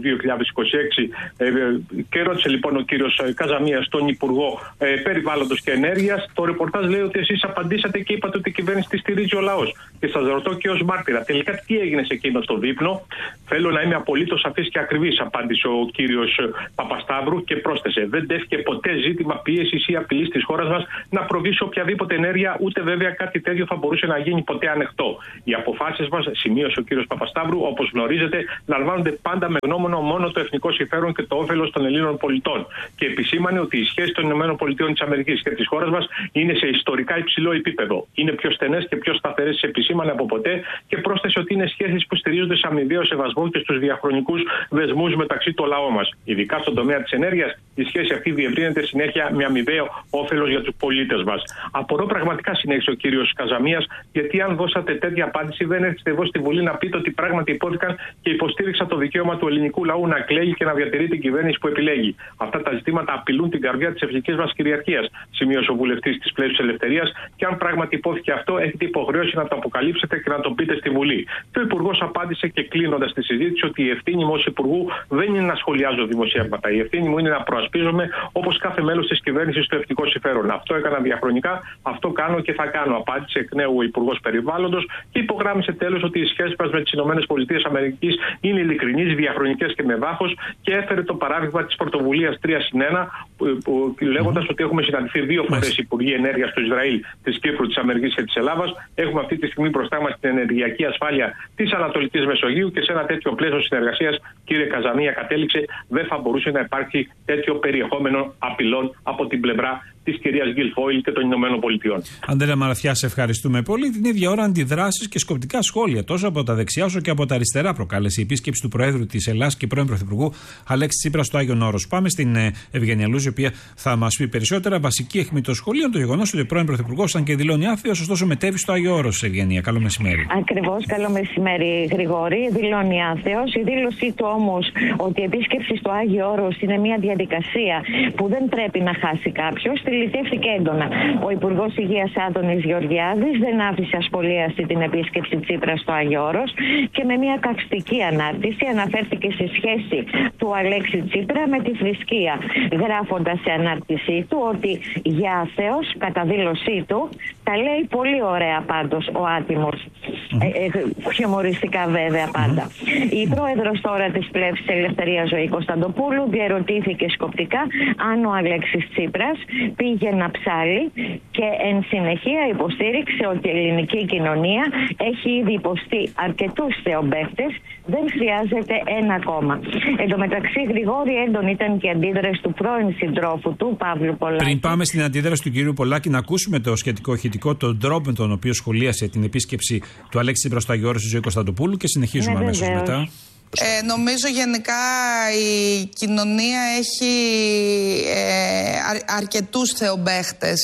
2026 και ρώτησε λοιπόν ο κύριος Καζαμίας τον Υπουργό Περιβάλλοντος και Ενέργειας. Το ρεπορτάζ λέει ότι εσείς απαντήσατε και είπατε ότι η κυβέρνηση τη στηρίζει ο λαός. Και σας ρωτώ και ως μάρτυρα, τελικά τι έγινε σε εκείνο το δείπνο? Θέλω να είμαι απολύτως σαφής και ακριβής, απάντησε ο κύριος Παπασταύρου και πρόσθεσε: δεν τέθηκε ποτέ ζήτημα πίεσης ή απειλής της χώρας μας να προβεί σε οποιαδήποτε ενέργεια, ούτε βέβαια κάτι τέτοιο θα μπορούσε να γίνει ποτέ ανεκτό. Οι αποφάσεις μας, σημείωσε ο κύριος Παπασταύρου, όπως γνωρίζετε, λαμβάνονται πάντα με γνώμονα μόνο το εθνικό συμφέρον και το όφελος των Ελλήνων πολιτών. Και επισήμανε ότι οι σχέσεις των ΗΠΑ και της χώρας μας είναι σε ιστορικά υψηλό επίπεδο. Είναι πιο στενές και πιο σταθερές, επισήμανε από ποτέ, και πρόσθεσε ότι είναι σχέσεις που στηρίζονται σε αμοιβαίο σεβασμό και στους διαχρονικούς δεσμούς μεταξύ των λαών μας. Ειδικά στον τομέα της ενέργειας, η σχέση αυτή διευρύνεται συνέχεια με αμοιβαίο όφελος για τους πολίτες μας. Απορώ πραγματικά, συνέχισε ο κύριος Καζαμίας, γιατί αν δώσατε τέτοια απάντηση, δεν έρχεστε εδώ στη Βουλή να πείτε ότι πράγματι υπόθηκαν και υποστήριξα το δικαίωμα του ελληνικού λαού να κλαίγει και να διατηρεί την κυβέρνηση που επιλέγει. Αυτά τα ζητήματα απειλούν την καρδιά της εθνικής μας κυριαρχίας, σημείωσε ο βουλευτής της Πλεύσης Ελευθερίας, και αν πράγματι υπόθηκε αυτό, έχετε υποχρέωση να το αποκαλύψετε και να το πείτε στη Βουλή. Και ο Υπουργός απάντησε και κλείνοντας τη συζήτηση ότι η ευθύνη μου ως Υπουργού δεν είναι να σχολιάζω δημοσιεύματα. Η ευθύνη μου είναι να προασπίζομαι όπως κάθε μέλος της κυβέρνησης το εθνικό συμφέρον. Αυτό έκανα διαχρονικά, αυτό κάνω και θα κάνω, απάντησε εκ νέου ο Υπουργός Περιβάλλοντος και υπογράμμισε τέλος ότι οι σχέσεις μας με τις ΗΠΑ είναι ειλικρινείς, διαχρονικές και με βάθος, και έφερε το παράδειγμα της πρωτοβουλίας 3+1, λέγοντας ότι έχουμε συναντηθεί 2 φορές Υπουργοί Ενέργειας του Ισραήλ, της Κύπρου, της Αμερικής και της Ελλάδας. Έχουμε αυτή τη στιγμή μπροστά μας την ενεργειακή ασφάλεια της Ανατολικής Μεσογείου και σε ένα τέτοιο πλαίσιο συνεργασίας, κύριε Καζαμία, κατέληξε, δεν θα μπορούσε να υπάρχει τέτοιο περιεχόμενο απειλών από την πλευρά της κυρίας Γκιλφόιλ και των Ηνωμένων Πολιτειών. Αντρέα Μαραθιά, σε ευχαριστούμε πολύ. Την ίδια ώρα αντιδράσεις και σκοπτικά σχόλια τόσο από τα δεξιά όσο και από τα αριστερά προκάλεσε η επίσκεψη του Προέδρου της Ελλάδας και πρώην Πρωθυπουργού Αλέξη Τσίπρα στο Άγιον Όρος. Πάμε στην Ευγένεια Λούζη, η οποία θα μας πει περισσότερα. Βασική αιχμή των σχολείων, το γεγονός ότι ο πρώην Πρωθυπουργός, αν και δηλώνει άθεος, ωστόσο μετέβη στο Άγιο Όρος. Ευγένεια, καλό μεσημέρι. Ακριβώς, καλό μεσημέρι, Γρηγόρη. Δηλώνει άθεος. Η δήλωσή του όμως ότι η επίσκεψη στο Άγιο Όρος είναι μια διαδικασία που δεν πρέπει να χάσει κάποιος, δηλητεύτηκε έντονα. Ο Υπουργός Υγείας Άδωνης Γεωργιάδης δεν άφησε ασπολίαστη την επίσκεψη Τσίπρα στο Άγιο Όρος και με μια καυστική ανάρτηση αναφέρθηκε στη σχέση του Αλέξη Τσίπρα με τη θρησκεία, γράφοντας σε ανάρτησή του ότι για άθεος, κατά δήλωσή του, τα λέει πολύ ωραία πάντως ο άτιμος, χιουμοριστικά βέβαια πάντα. Η πρόεδρος τώρα της Πλεύσης Ελευθερίας, Ζωή Κωνσταντοπούλου, διερωτήθηκε σκοπτικά αν ο Αλέξης Τσίπρας πήγε να ψάλει και εν συνεχεία υποστήριξε ότι η ελληνική κοινωνία έχει ήδη υποστεί αρκετούς θεομπαίχτες, δεν χρειάζεται ένα ακόμα. Εν τω μεταξύ, Γρηγόρη, έντονη ήταν και η αντίδραση του πρώην συντρόφου του, Παύλου Πολάκη. Πριν πάμε στην αντίδραση του κυρίου Πολάκη, να ακούσουμε το σχετικό ηχητικό, τον τρόπο με τον οποίο σχολίασε την επίσκεψη του Αλέξη Τσίπρα στο Άγιο Όρος στη Ζωή Κωνσταντοπούλου, και συνεχίζουμε αμέσως μετά. Νομίζω γενικά η κοινωνία έχει αρκετούς θεομπαίχτες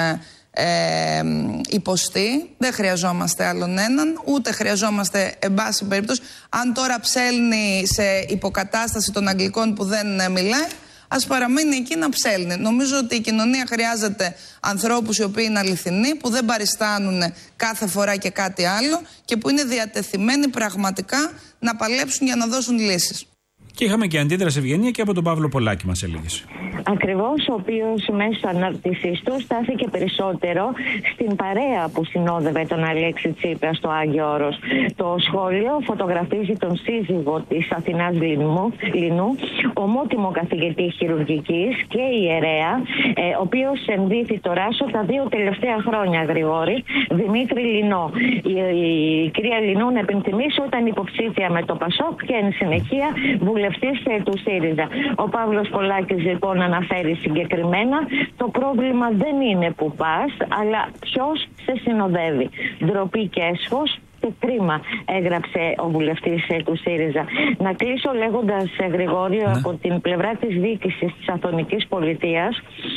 υποστεί. Δεν χρειαζόμαστε άλλον έναν, ούτε χρειαζόμαστε εν πάση περίπτωση. Αν τώρα ψέλνει σε υποκατάσταση των Αγγλικών που δεν μιλάει, ας παραμείνει εκεί να ψέλνει. Νομίζω ότι η κοινωνία χρειάζεται ανθρώπους οι οποίοι είναι αληθινοί, που δεν παριστάνουν κάθε φορά και κάτι άλλο και που είναι διατεθειμένοι πραγματικά να παλέψουν για να δώσουν λύσεις. Και είχαμε και αντίδραση, Ευγενία, και από τον Παύλο Πολάκη, μας έλεγες. Ακριβώς, ο οποίος μέσω ανάρτησής του στάθηκε περισσότερο στην παρέα που συνόδευε τον Αλέξη Τσίπρα στο Άγιο Όρος. Το σχόλιο φωτογραφίζει τον σύζυγο της Αθηνάς Λινού, ομότιμο καθηγητή χειρουργικής και ιερέα, ο οποίος ενδύθη το ράσο τα 2 τελευταία χρόνια, Γρηγόρη, Δημήτρη Λινό. Η κυρία Λινού, να επενθυμίσω, ήταν υποψήφια με το Πασόκ και εν συνεχεία βουλευτής του ΣΥΡΙΖΑ. Ο Παύλος Πολάκης λοιπόν αναφέρει συγκεκριμένα, το πρόβλημα δεν είναι που πας, αλλά ποιος σε συνοδεύει. Ντροπή και έσχος και κρίμα, έγραψε ο βουλευτής του ΣΥΡΙΖΑ. Να κλείσω λέγοντας, Γρηγόριο, από την πλευρά της διοίκησης της Αθωνικής Πολιτείας,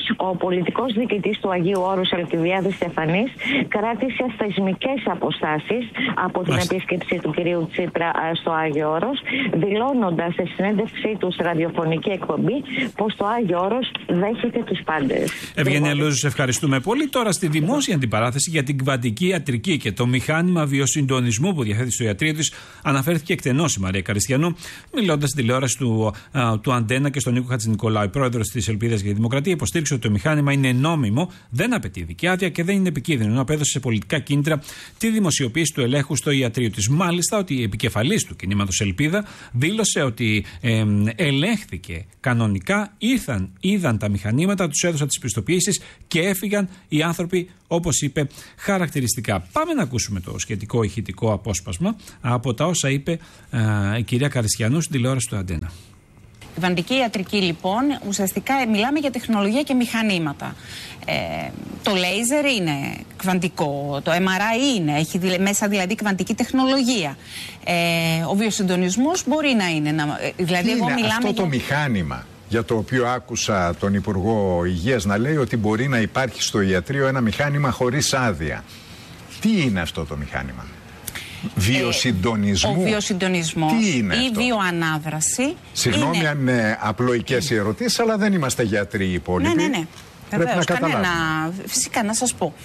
Ο πολιτικός διοικητής του Αγίου Όρους, Αλκιβιάδης Στεφανής, κράτησε θεσμικές αποστάσεις από την επίσκεψη του κυρίου Τσίπρα στο Άγιο Όρος, δηλώνοντας σε συνέντευξή του σε ραδιοφωνική εκπομπή πως το Άγιο Όρος δέχεται τους πάντες. Ευγενία Λούζου, σε ευχαριστούμε πολύ. Τώρα στη δημόσια αντιπαράθεση για την κβαντική ιατρική και το μηχάνημα βιοσυντονισμού που διαθέτει στο ιατρείο της, αναφέρθηκε εκτενώς η Μαρία Καριστιανού, μιλώντας στην τηλεόραση του Αντένα και στον Νίκο Χατζηνικολάου. Η πρόεδρος της Ελπίδας για τη Δημοκρατία υποστήριξε ότι το μηχάνημα είναι νόμιμο, δεν απαιτεί ειδική άδεια και δεν είναι επικίνδυνο, ενώ απέδωσε σε πολιτικά κίνητρα τη δημοσιοποίηση του ελέγχου στο ιατρείο της. Μάλιστα, ότι η επικεφαλής του κινήματος Ελπίδα δήλωσε ότι ελέγχθηκε κανονικά, είδαν τα μηχανήματα, τους έδωσαν τις πιστοποιήσεις και έφυγαν οι άνθρωποι, όπως είπε, χαρακτηριστικά. Πάμε να ακούσουμε το σχετικό ηχητικό απόσπασμα από τα όσα είπε η κυρία Καριστιανού στην τηλεόραση του Αντένα. Η κβαντική ιατρική, λοιπόν, ουσιαστικά μιλάμε για τεχνολογία και μηχανήματα. Το λέιζερ είναι κβαντικό, το MRI είναι, έχει μέσα δηλαδή κβαντική τεχνολογία. Ο βιοσυντονισμός μπορεί να είναι. Δηλαδή, εγώ μιλάμε αυτό το μηχάνημα για το οποίο άκουσα τον Υπουργό Υγείας να λέει ότι μπορεί να υπάρχει στο ιατρείο ένα μηχάνημα χωρίς άδεια. Τι είναι αυτό το μηχάνημα? Βιοσυντονισμού. Ο βιοσυντονισμός Τι είναι ή αυτό? βιοανάδραση. Συγγνώμη αν είναι απλοϊκές οι ερωτήσεις, αλλά δεν είμαστε γιατροί οι υπόλοιποι. Ναι. Πρέπει να καταλάβουμε. Φυσικά, να σας πω.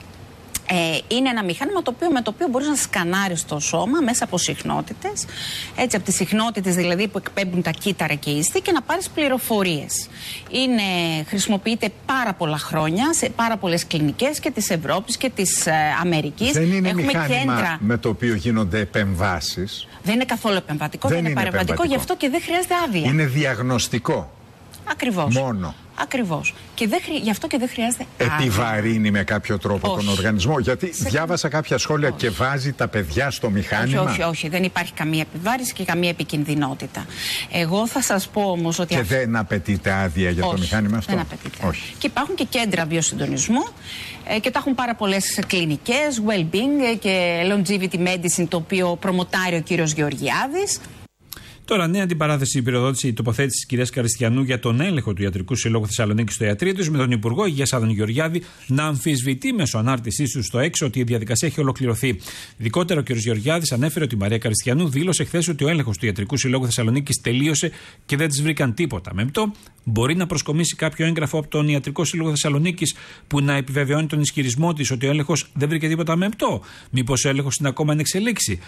Είναι ένα μηχάνημα με το οποίο μπορείς να σκανάρεις το σώμα μέσα από συχνότητες, έτσι από τις συχνότητες δηλαδή που εκπέμπουν τα κύτταρα και ίσθη, και να πάρεις πληροφορίες. Χρησιμοποιείται πάρα πολλά χρόνια σε πάρα πολλές κλινικές και της Ευρώπης και της Αμερικής. Δεν είναι Έχουμε μηχάνημα κέντρα με το οποίο γίνονται επεμβάσεις. Δεν είναι καθόλου επεμβατικό, δεν είναι παρεμβατικό, γι' αυτό και δεν χρειάζεται άδεια. Είναι διαγνωστικό. Ακριβώς. Μόνο. Ακριβώς. Και γι' αυτό και δεν χρειάζεται άδεια. Επιβαρύνει με κάποιο τρόπο τον οργανισμό? Γιατί διάβασα κάποια σχόλια και βάζει τα παιδιά στο μηχάνημα. Όχι. Δεν υπάρχει καμία επιβάρυνση και καμία επικινδυνότητα. Εγώ θα σας πω όμως ότι. Και δεν απαιτείται άδεια για το μηχάνημα αυτό? Δεν απαιτείται. Όχι. Και υπάρχουν και κέντρα βιοσυντονισμού και τα έχουν πάρα πολλές κλινικές, well-being και longevity medicine, το οποίο προμοτάρει ο κύριος Γεωργιάδης. Τώρα, νέα αντιπαράθεση, η πυροδότηση, η τοποθέτηση της κυρίας Καριστιανού για τον έλεγχο του Ιατρικού Συλλόγου Θεσσαλονίκη στο ιατρείο του, με τον Υπουργό Υγείας Άδωνη Γεωργιάδη να αμφισβητεί μέσω ανάρτησής του στο έξω ότι η διαδικασία έχει ολοκληρωθεί. Ειδικότερα, ο κ. Γεωργιάδης ανέφερε ότι η Μαρία Καριστιανού δήλωσε χθες ότι ο έλεγχος του Ιατρικού Συλλόγου Θεσσαλονίκη τελείωσε και δεν της βρήκαν τίποτα. Μεμπτό, μπορεί να προσκομίσει κάποιο έγγραφο από τον Ιατρικό Σύλλογο Θεσσαλονίκη που να επιβεβαιώνει τον ισχυρισμό της ότι ο έλεγχος δεν βρήκε τίποτα μεμπτό? Μήπως ο έλεγχος είναι ακόμα εν εξελίξη?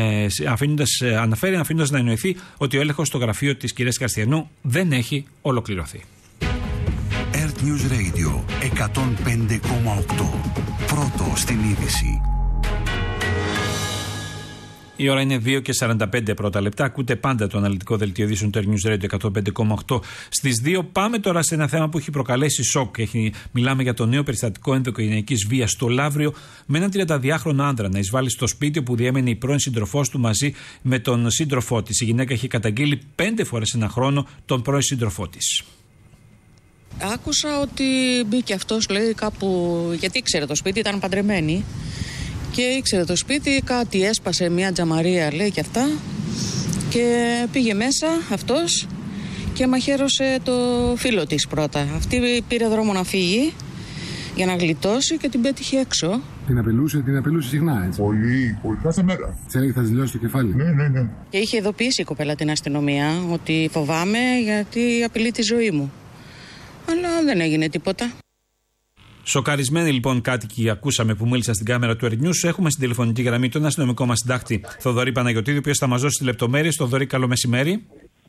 Αφήνοντας να εννοηθεί ότι ο έλεγχος στο γραφείο της κυρίας Καριστιανού δεν έχει ολοκληρωθεί. Earth News Radio 105,8. Πρώτο στην είδηση. Η ώρα είναι 2 και 45 πρώτα λεπτά. Ακούτε πάντα το αναλυτικό δελτίο ειδήσεων του Earth News Radio 105,8 στις 2. Πάμε τώρα σε ένα θέμα που έχει προκαλέσει σοκ. Μιλάμε για το νέο περιστατικό ενδοοικογενειακής βίας στο Λαύριο, με έναν 32χρονο άντρα να εισβάλλει στο σπίτι όπου διέμενε η πρώην σύντροφός του μαζί με τον σύντροφό της. Η γυναίκα έχει καταγγείλει 5 φορές ένα χρόνο τον πρώην σύντροφό της. Άκουσα ότι μπήκε αυτός, λέει, κάπου, γιατί ήξερε το σπίτι, ήταν παντρεμένη και ήξερε το σπίτι, κάτι έσπασε, μια τζαμαρία λέει και αυτά, και πήγε μέσα αυτός και μαχαίρωσε το φίλο της πρώτα. Αυτή πήρε δρόμο να φύγει για να γλιτώσει και την πέτυχε έξω. Την απειλούσε συχνά, έτσι? Πολύ, κάθε μέρα. Της έλεγε θα δηλώσει το κεφάλι. Ναι. Και είχε ειδοποιήσει η κοπέλα την αστυνομία ότι φοβάμαι γιατί απειλεί τη ζωή μου. Αλλά δεν έγινε τίποτα. Σοκαρισμένοι λοιπόν κάτοικοι ακούσαμε που μίλησαν στην κάμερα του Earth News. Έχουμε στην τηλεφωνική γραμμή τον αστυνομικό μας συντάκτη Θοδωρή Παναγιωτήδη, ο οποίος θα μας δώσει τις λεπτομέρειες. Θοδωρή, καλό μεσημέρι.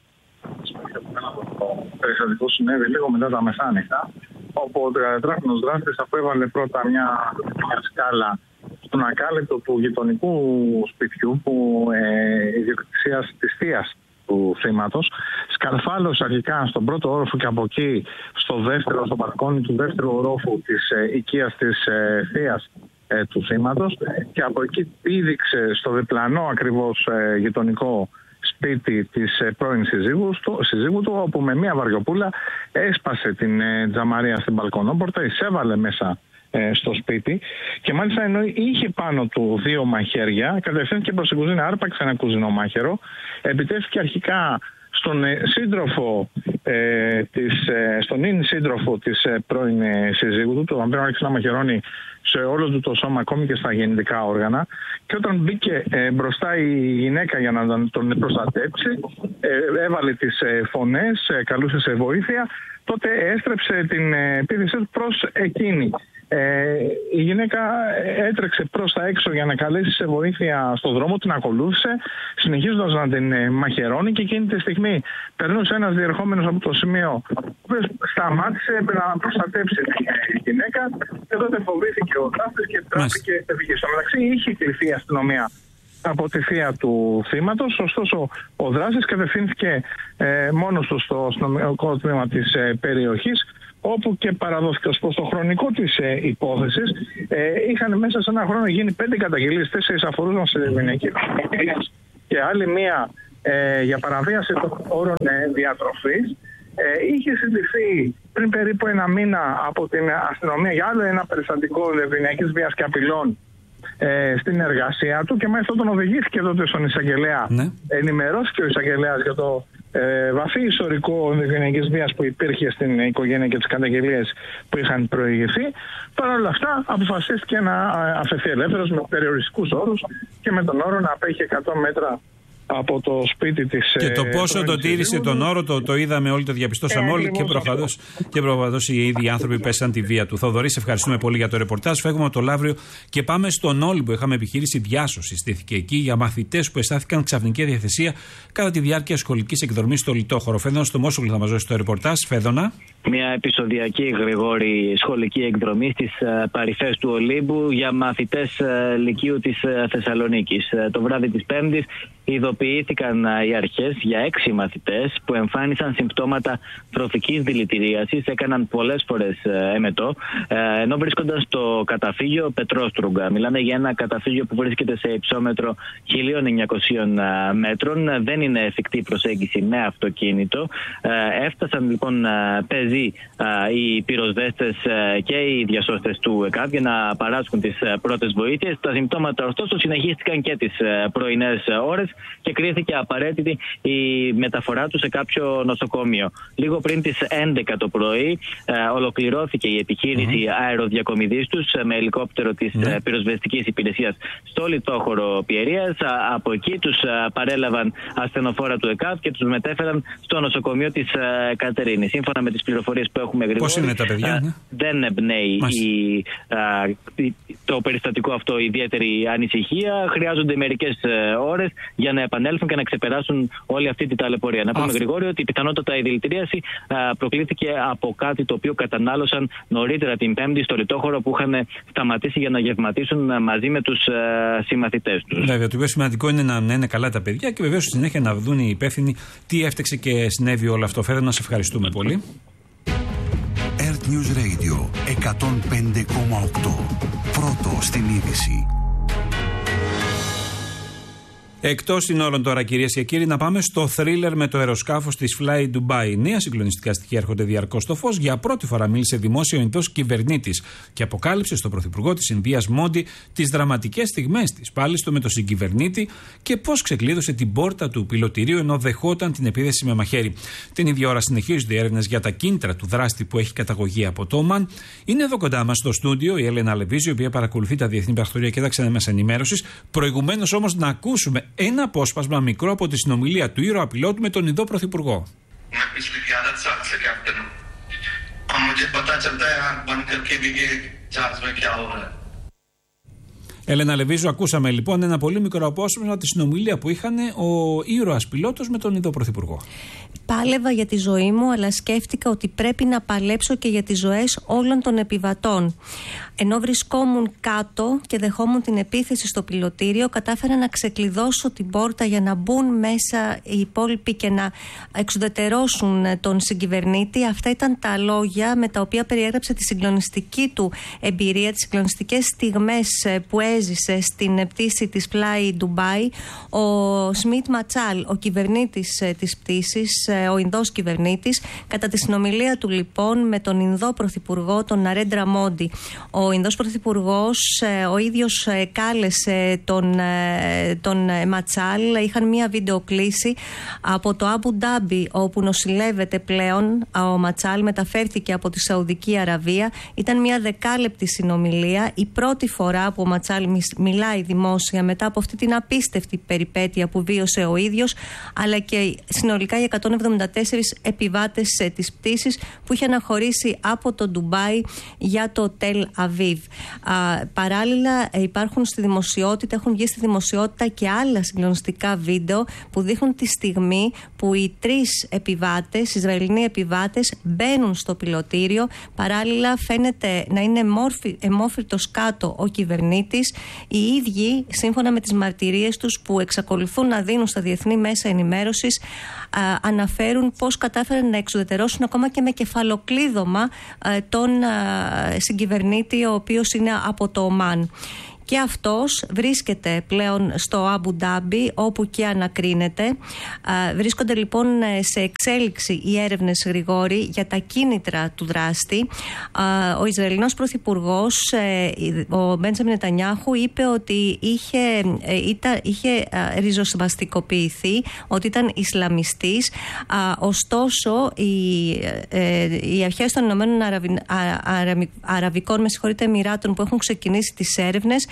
Το περιστατικό συνέβη λίγο μετά τα μεσάνυχτα, όπου ο 33χρονος δράστης απέβαλε πρώτα μια σκάλα στον ακάλυπτο του γειτονικού σπιτιού, που ιδιοκτησίας της θείας του θύματος. Σκαρφάλωσε αρχικά στον πρώτο όροφο και από εκεί στο μπαλκόνι του δεύτερου ορόφου της οικίας της θείας του θύματος, και από εκεί πήδηξε στο διπλανό ακριβώς γειτονικό σπίτι της πρώην συζύγου του, όπου με μια βαριοπούλα έσπασε την τζαμαρία στην μπαλκονόπορτα, εισέβαλε μέσα στο σπίτι, και μάλιστα ενώ είχε πάνω του 2 μαχαίρια, κατευθύνθηκε προς την κουζίνα, άρπαξε ένα κουζινό μάχαιρο, επιτέθηκε αρχικά στον σύντροφο στον ίν σύντροφο της πρώην σύζυγου του, τον οποίο άρχισε να μαχαιρώνει σε όλο του το σώμα, ακόμη και στα γεννητικά όργανα. Και όταν μπήκε μπροστά η γυναίκα για να τον προστατέψει, έβαλε τις φωνές, καλούσε σε βοήθεια, τότε έστρεψε την επίθεσή του προς εκείνη. Η γυναίκα έτρεξε προς τα έξω για να καλέσει σε βοήθεια στον δρόμο, την ακολούθησε, συνεχίζοντας να την μαχαιρώνει, και εκείνη τη στιγμή περνούσε ένας διερχόμενος από το σημείο, που σταμάτησε να προστατέψει τη γυναίκα, και τότε φοβήθηκε ο δράστης και τράπηκε και έφυγε. Στο μεταξύ είχε κληθεί η αστυνομία από τη θεία του θύματος, ωστόσο ο δράστης κατευθύνθηκε μόνος του στο αστυνομικό τμήμα της περιοχής, όπου και παραδόθηκε. Ως προς το χρονικό της υπόθεσης, είχαν μέσα σε ένα χρόνο γίνει 5 καταγγελίες, 4 αφορούσαν σε διευκολυντική και άλλη μία για παραβίαση των όρων διατροφής. Είχε συντηθεί πριν περίπου ένα μήνα από την αστυνομία για άλλο ένα περιστατικό διευκολυντικής βίας και απειλών στην εργασία του, και μάλιστα τον οδηγήθηκε τότε στον εισαγγελέα. Ενημερώθηκε ο εισαγγελέας για το βαθύ ιστορικό διευκολυντικής βίας που υπήρχε στην οικογένεια και τις καταγγελίες που είχαν προηγηθεί. Παρ' όλα αυτά, αποφασίστηκε να αφαιθεί ελεύθερος με περιοριστικούς όρους και με τον όρο να απέχει 100 μέτρα από το σπίτι της. Και το πόσο το τήρησε τον όρο, το είδαμε όλοι, το διαπιστώσαμε όλοι, και προφανώς οι ίδιοι άνθρωποι πέσαν τη βία του. Θοδωρή, σε ευχαριστούμε πολύ για το ρεπορτάζ. Φεύγουμε από το Λαύριο και πάμε στον Όλυμπο. Είχαμε επιχείρηση διάσωση. Στήθηκε εκεί για μαθητές που αισθάνθηκαν ξαφνική διαθεσία κατά τη διάρκεια σχολικής εκδρομής στο Λιτόχωρο. Φέδωνα στο Μόσουλο θα μας δώσει το ρεπορτάζ. Φέδωνα. Μια επεισοδιακή, Γρηγόρη, σχολική εκδρομή στις παρυφές του Ολύμπου για μαθητές λυκείου της Θεσσαλονίκης. Το βράδυ της Πέμπτης ειδοποιήθηκαν οι αρχές για 6 μαθητές που εμφάνισαν συμπτώματα τροφικής δηλητηρίασης, έκαναν πολλές φορές εμετό, ενώ βρίσκονταν στο καταφύγιο Πετρόστρογγα. Μιλάμε για ένα καταφύγιο που βρίσκεται σε υψόμετρο 1.900 μέτρων. Δεν είναι εφικτή προσέγγιση με αυτοκίνητο. Έφτασαν λοιπόν πεζοί οι πυροσβέστες και οι διασώστες του ΕΚΑΒ για να παράσχουν τις πρώτες βοήθειες. Τα συμπτώματα ωστόσο συνεχίστηκαν και τις πρωινές ώρες και κρίθηκε απαραίτητη η μεταφορά του σε κάποιο νοσοκομείο. Λίγο πριν τις 11 το πρωί ολοκληρώθηκε η επιχείρηση αεροδιακομιδής τους με ελικόπτερο της πυροσβεστικής υπηρεσίας στο Λιτόχωρο Πιερίας. Από εκεί τους παρέλαβαν ασθενοφόρα του ΕΚΑΒ και τους μετέφεραν στο νοσοκομείο της Κατερίνης. Σύμφωνα με τις πληροφορίες που έχουμε, Γρηγόρη, πώς είναι τα παιδιά, δεν εμπνέει το περιστατικό αυτό ιδιαίτερη ανησυχία. Χρειάζονται μερικές ώρες για να επανέλθουν και να ξεπεράσουν όλη αυτή την ταλαιπωρία. Να πούμε, Γρηγόρη, ότι πιθανότατα η δηλητηρίαση προκλήθηκε από κάτι το οποίο κατανάλωσαν νωρίτερα την Πέμπτη στο Λιτόχωρο, που είχαν σταματήσει για να γευματίσουν μαζί με τους συμμαθητές τους. Βέβαια, το πιο σημαντικό είναι να είναι καλά τα παιδιά και βεβαίως στη συνέχεια να δουν οι υπεύθυνοι τι έφταξε και συνέβη όλο αυτό. Φέρε, να σε ευχαριστούμε πολύ. Earth News Radio 105,8. Πρώτο στην είδηση. Εκτός συνόρων τώρα, κυρίες και κύριοι, να πάμε στο θρίλερ με το αεροσκάφος της Fly Dubai. Νέα συγκλονιστικά στοιχεία έρχονται διαρκώς στο φως. Για πρώτη φορά μίλησε δημόσιο ο Ινδός κυβερνήτης και αποκάλυψε στον Πρωθυπουργό της Ινδίας Μόντι τις δραματικές στιγμές της πάλι στο με τον συγκυβερνήτη και πώς ξεκλείδωσε την πόρτα του πιλωτηρίου ενώ δεχόταν την επίθεση με μαχαίρι. Την ίδια ώρα συνεχίζονται οι έρευνες για τα κίνητρα του δράστη που έχει καταγωγή από το Ομάν. Είναι εδώ κοντά μας στο στούντιο η Έλενα Λεβίζη, η οποία παρακολουθεί τα διεθνή πρακτορία και τα ξένα μέσα ενημέρωσης. Προηγουμένως όμως να ακούσουμε ένα απόσπασμα μικρό από τη συνομιλία του ήρωα πιλότου με τον Ινδό Πρωθυπουργό. Έλενα Λεβίζου, ακούσαμε λοιπόν ένα πολύ μικρό απόσπασμα από τη συνομιλία που είχαν ο ήρωας πιλότος με τον Ινδό Πρωθυπουργό. Πάλευα για τη ζωή μου, αλλά σκέφτηκα ότι πρέπει να παλέψω και για τις ζωές όλων των επιβατών. Ενώ βρισκόμουν κάτω και δεχόμουν την επίθεση στο πιλωτήριο, κατάφερα να ξεκλειδώσω την πόρτα για να μπουν μέσα οι υπόλοιποι και να εξουδετερώσουν τον συγκυβερνήτη. Αυτά ήταν τα λόγια με τα οποία περιέγραψε τη συγκλονιστική του εμπειρία, τις συγκλονιστικές στιγμές που έζησε στην πτήση της Fly Dubai ο Σμιτ Ματσάλ, ο κυβερνήτης της πτήσης, ο Ινδός κυβερνήτης, κατά τη συνομιλία του λοιπόν με τον Ινδό Πρωθυπουργό, τον Ναρέντρα Μόντι. Ο Ινδός Πρωθυπουργός ο ίδιος κάλεσε τον Ματσάλ, είχαν μία βίντεο κλήση από το Αμπου Ντάμπι, όπου νοσηλεύεται πλέον ο Ματσάλ, μεταφέρθηκε από τη Σαουδική Αραβία. Ήταν μία δεκάλεπτη συνομιλία, η πρώτη φορά που ο Ματσάλ μιλάει δημόσια μετά από αυτή την απίστευτη περιπέτεια που βίωσε ο ίδιος, αλλά και συνολικά οι 174 επιβάτες της πτήσης που είχε αναχωρήσει από το Ντουμπάι για το Τελ Αβίβ. Παράλληλα υπάρχουν έχουν βγει στη δημοσιότητα και άλλα συγκλονιστικά βίντεο που δείχνουν τη στιγμή που οι 3 επιβάτες, Ισραηλινοί επιβάτες, μπαίνουν στο πιλωτήριο. Παράλληλα φαίνεται να είναι αιμόφυρτος κάτω ο κυβερνήτης. Οι ίδιοι, σύμφωνα με τις μαρτυρίες τους που εξακολουθούν να δίνουν στα διεθνή μέσα ενημέρωσης, αναφέρουν πώς κατάφεραν να εξουδετερώσουν ακόμα και με κεφαλοκλείδωμα τον συγκυβερνήτη, ο οποίος είναι από το Ομάν. Και αυτός βρίσκεται πλέον στο Αμπου Ντάμπι, όπου και ανακρίνεται. Βρίσκονται λοιπόν σε εξέλιξη οι έρευνες, Γρηγόρη, για τα κίνητρα του δράστη. Ο Ισραηλινός Πρωθυπουργός, ο Μπέντζαμιν Νετανιάχου, είπε ότι είχε ριζοσβαστικοποιηθεί, ότι ήταν Ισλαμιστής. Ωστόσο, οι αρχές των Ηνωμένων Αραβικών Εμιράτων που έχουν ξεκινήσει τις έρευνες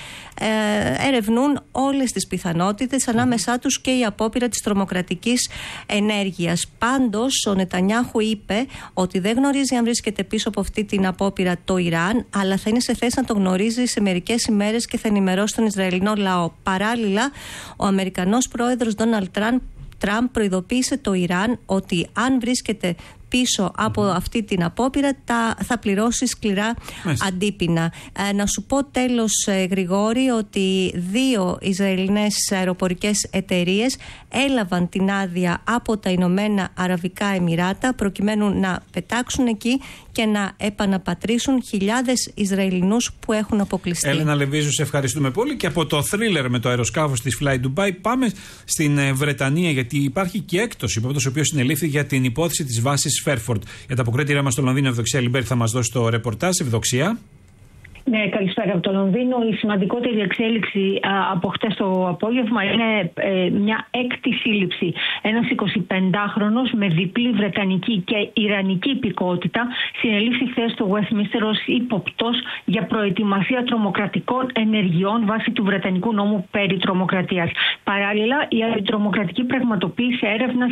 ερευνούν όλες τις πιθανότητες, ανάμεσά τους και η απόπειρα της τρομοκρατικής ενέργειας. Πάντως, ο Νετανιάχου είπε ότι δεν γνωρίζει αν βρίσκεται πίσω από αυτή την απόπειρα το Ιράν, αλλά θα είναι σε θέση να το γνωρίζει σε μερικές ημέρες και θα ενημερώσει τον Ισραηλινό λαό. Παράλληλα, ο Αμερικανός πρόεδρος Ντόναλντ Τραμπ προειδοποίησε το Ιράν ότι αν βρίσκεται πίσω από αυτή την απόπειρα θα πληρώσει σκληρά αντίπεινα. Να σου πω τέλος, Γρηγόρη, ότι 2 Ισραηλινές αεροπορικές εταιρείες έλαβαν την άδεια από τα Ηνωμένα Αραβικά Εμιράτα προκειμένου να πετάξουν εκεί και να επαναπατρίσουν χιλιάδες Ισραηλινούς που έχουν αποκλειστεί. Έλενα Λεβίζου, σε ευχαριστούμε πολύ. Και από το θρίλερ με το αεροσκάφος της Fly Dubai πάμε στην Βρετανία, γιατί υπάρχει και έκπτωση. Υπόπτωση ο οποίος συνελήφθη για την υπόθεση της βάσης Φέρφορντ. Για τα αποκρίτηρά μας στο Λονδίνο, Ευδοξία Λιμπέρ θα μας δώσει το ρεπορτάζ. Ευδοξία. Ναι, καλησπέρα από το Λονδίνο. Η σημαντικότερη εξέλιξη από χτες το απόγευμα είναι μια έκτη σύλληψη. Ένας 25χρονος με διπλή βρετανική και ιρανική υπηκότητα συνελήφθη χθες στο Westminster ως ύποπτος για προετοιμασία τρομοκρατικών ενεργειών βάσει του βρετανικού νόμου περί τρομοκρατίας. Παράλληλα, η αντιτρομοκρατική πραγματοποίησε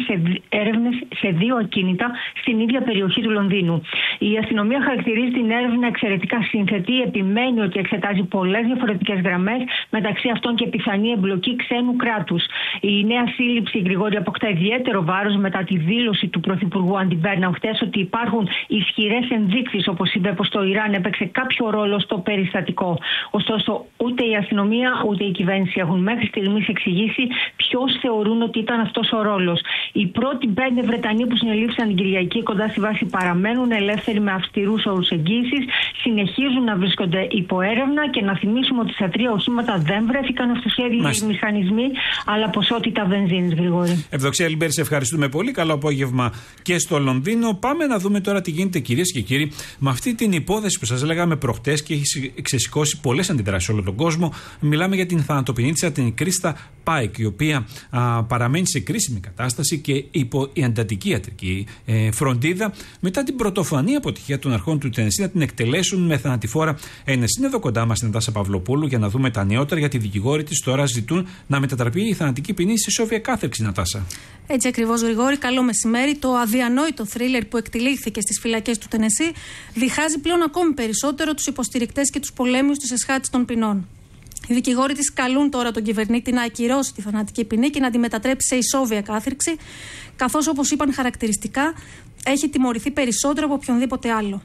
έρευνες σε 2 ακίνητα στην ίδια περιοχή του Λονδίνου. Η αστυνομία χαρακτηρίζει την έρευνα εξαιρετικά σύνθετη. Επιμένει ότι εξετάζει πολλές διαφορετικές γραμμές, μεταξύ αυτών και πιθανή εμπλοκή ξένου κράτους. Η νέα σύλληψη, Γρηγόρη, αποκτά ιδιαίτερο βάρος μετά τη δήλωση του Πρωθυπουργού Άντι Μπέρναμ χτες ότι υπάρχουν ισχυρές ενδείξεις, όπως είπε, πως το Ιράν έπαιξε κάποιο ρόλο στο περιστατικό. Ωστόσο, ούτε η αστυνομία ούτε η κυβέρνηση έχουν μέχρι στιγμής εξηγήσει ποιος θεωρούν ότι ήταν αυτός ο ρόλος. Οι πρώτοι 5 Βρετανοί που συνελήφθησαν την Κυριακή κοντά στη βάση παραμένουν ελεύθεροι με αυστηρούς όρους εγγύησης, συνεχίζουν να βρίσκονται υπό έρευνα και να θυμίσουμε ότι στα 3 οχήματα δεν βρέθηκαν αυτοσχέδιοι μηχανισμοί, αλλά ποσότητα βενζίνης, Γρηγόρη. Ευδοξία Λιμπέρ, σε ευχαριστούμε πολύ. Καλό απόγευμα και στο Λονδίνο. Πάμε να δούμε τώρα τι γίνεται, κυρίες και κύριοι, με αυτή την υπόθεση που σας λέγαμε προχτές και έχει ξεσηκώσει πολλές αντιδράσεις σε όλο τον κόσμο. Μιλάμε για την θανατοποιητή την Κρίστα Πάικ, η οποία παραμένει σε κρίσιμη κατάσταση και υπό η εντατική ιατρική φροντίδα μετά την πρωτοφανή αποτυχία των αρχών του Τενεσσί να την εκτελέσουν με θανατηφόρα ένεση. Είναι εδώ κοντά μας η Νατάσα Παυλοπούλου για να δούμε τα νεότερα, γιατί οι δικηγόροι της τώρα ζητούν να μετατραπεί η θανατική ποινή σε ισόβια κάθερξη, Νατάσα. Έτσι ακριβώς, Γρηγόρη. Καλό μεσημέρι. Το αδιανόητο θρίλερ που εκτελήθηκε στις φυλακές του Τενεσσί διχάζει πλέον ακόμη περισσότερο τους υποστηρικτές και τους πολέμιους της εσχάτης των ποινών. Οι δικηγόροι της καλούν τώρα τον κυβερνήτη να ακυρώσει τη θανατική ποινή και να τη μετατρέψει σε ισόβια κάθερξη, καθώς, όπως είπαν χαρακτηριστικά, έχει τιμωρηθεί περισσότερο από οποιονδήποτε άλλο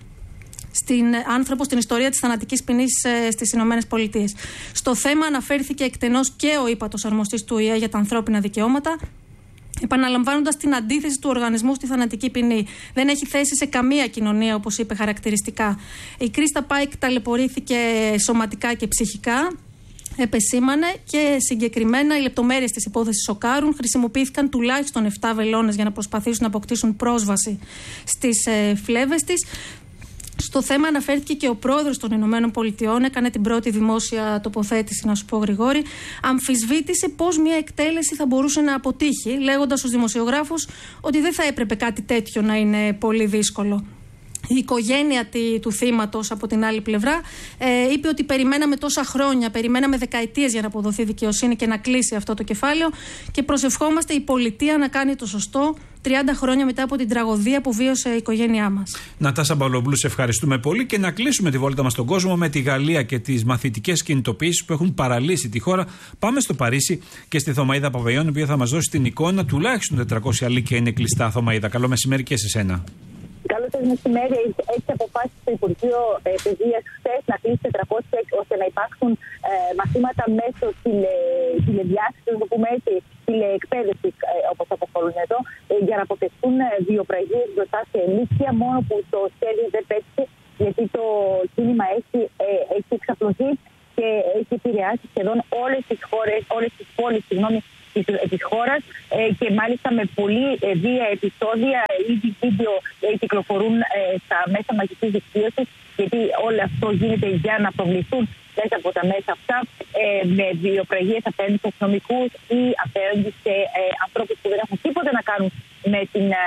άνθρωπο στην ιστορία της θανατικής ποινής στις ΗΠΑ. Στο θέμα αναφέρθηκε εκτενώς και ο ύπατος αρμοστής του ΟΗΕ για τα ανθρώπινα δικαιώματα, επαναλαμβάνοντας την αντίθεση του οργανισμού στη θανατική ποινή. Δεν έχει θέση σε καμία κοινωνία, όπως είπε χαρακτηριστικά. Η Κρίστα Πάικ ταλαιπωρήθηκε σωματικά και ψυχικά. επεσήμανε και συγκεκριμένα οι λεπτομέρειες της υπόθεσης σοκάρουν. Χρησιμοποιήθηκαν τουλάχιστον 7 βελόνες για να προσπαθήσουν να αποκτήσουν πρόσβαση στις φλέβες της. Στο θέμα αναφέρθηκε και ο πρόεδρος των Ηνωμένων Πολιτειών, έκανε την πρώτη δημόσια τοποθέτηση, να σου πω Γρηγόρη. Αμφισβήτησε πώς μια εκτέλεση θα μπορούσε να αποτύχει, λέγοντας στους δημοσιογράφους ότι δεν θα έπρεπε κάτι τέτοιο να είναι πολύ δύσκολο. Η οικογένεια του θύματος από την άλλη πλευρά είπε ότι περιμέναμε τόσα χρόνια, περιμέναμε δεκαετίες για να αποδοθεί δικαιοσύνη και να κλείσει αυτό το κεφάλαιο και προσευχόμαστε η πολιτεία να κάνει το σωστό 30 χρόνια μετά από την τραγωδία που βίωσε η οικογένειά μας. Νατάσα Μπαλομπλού, σε ευχαριστούμε πολύ και να κλείσουμε τη βόλτα μας στον κόσμο με τη Γαλλία και τις μαθητικές κινητοποιήσεις που έχουν παραλύσει τη χώρα. Πάμε στο Παρίσι και στη Θωμαΐδα Παπαϊών, η οποία θα μας δώσει την εικόνα. Τουλάχιστον 400 αλίκια είναι κλειστά, Θωμαΐδα. Καλό μεσημέρι και σε σένα. Καλό σας μεσημέρι. Έχει αποφάσει το Υπουργείο Παιδείας χθες να κλείσει 400 ώστε να υπάρξουν μαθήματα μέσω τηλεδιάσης, να το πούμε έτσι, τηλεεκπαίδευση, όπως αποκαλούν εδώ, για να αποτεστούν βιοπραγίες μπροστά σε λύκεια, μόνο που το σχέδιο δεν πέτυχε, γιατί το κίνημα έχει εξαπλωθεί και έχει επηρεάσει σχεδόν όλες τις πόλεις της χώρας και μάλιστα με πολύ βία επεισόδια. Ήδη βίντεο κυκλοφορούν στα μέσα μαζικής δικτύωσης, γιατί όλο αυτό γίνεται για να προβληθούν μέσα από τα μέσα αυτά με βιοπραγίες απέναντι σε αστυνομικούς ή απέναντι σε ανθρώπους που δεν έχουν τίποτα να κάνουν με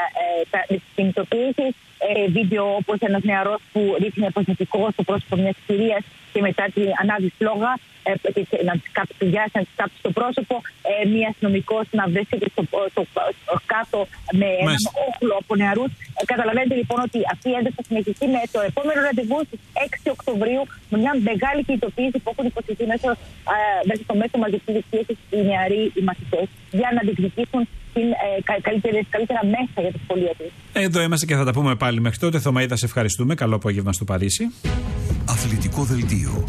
τις κινητοποιήσεις. Βίντεο όπως ένας νεαρός που ρίχνει αποθετικό στο πρόσωπο μιας κυρίας και μετά την ανάβει φλόγα να της κάψει τη γιάση, να της κάψει στο πρόσωπο, μία αστυνομικός να βρίσκεται κάτω με έναν όχλο από νεαρούς. Καταλαβαίνετε λοιπόν ότι αυτή η ένταση θα συνεχιστεί με το επόμενο ραντεβού στις 6 Οκτωβρίου με μια μεγάλη κινητοποίηση που έχουν υποσχεθεί μέσα στο μέσο μαζικής δικτύωσης οι νεαροί οι μαθητές για να διεκδικήσουν καλύτερα μέσα για τις πολίτες. Εδώ είμαστε και θα τα πούμε πάλι μέχρι τότε. Θωμαΐδα, σε ευχαριστούμε. Καλό απόγευμα στο Παρίσι. Αθλητικό δελτίο.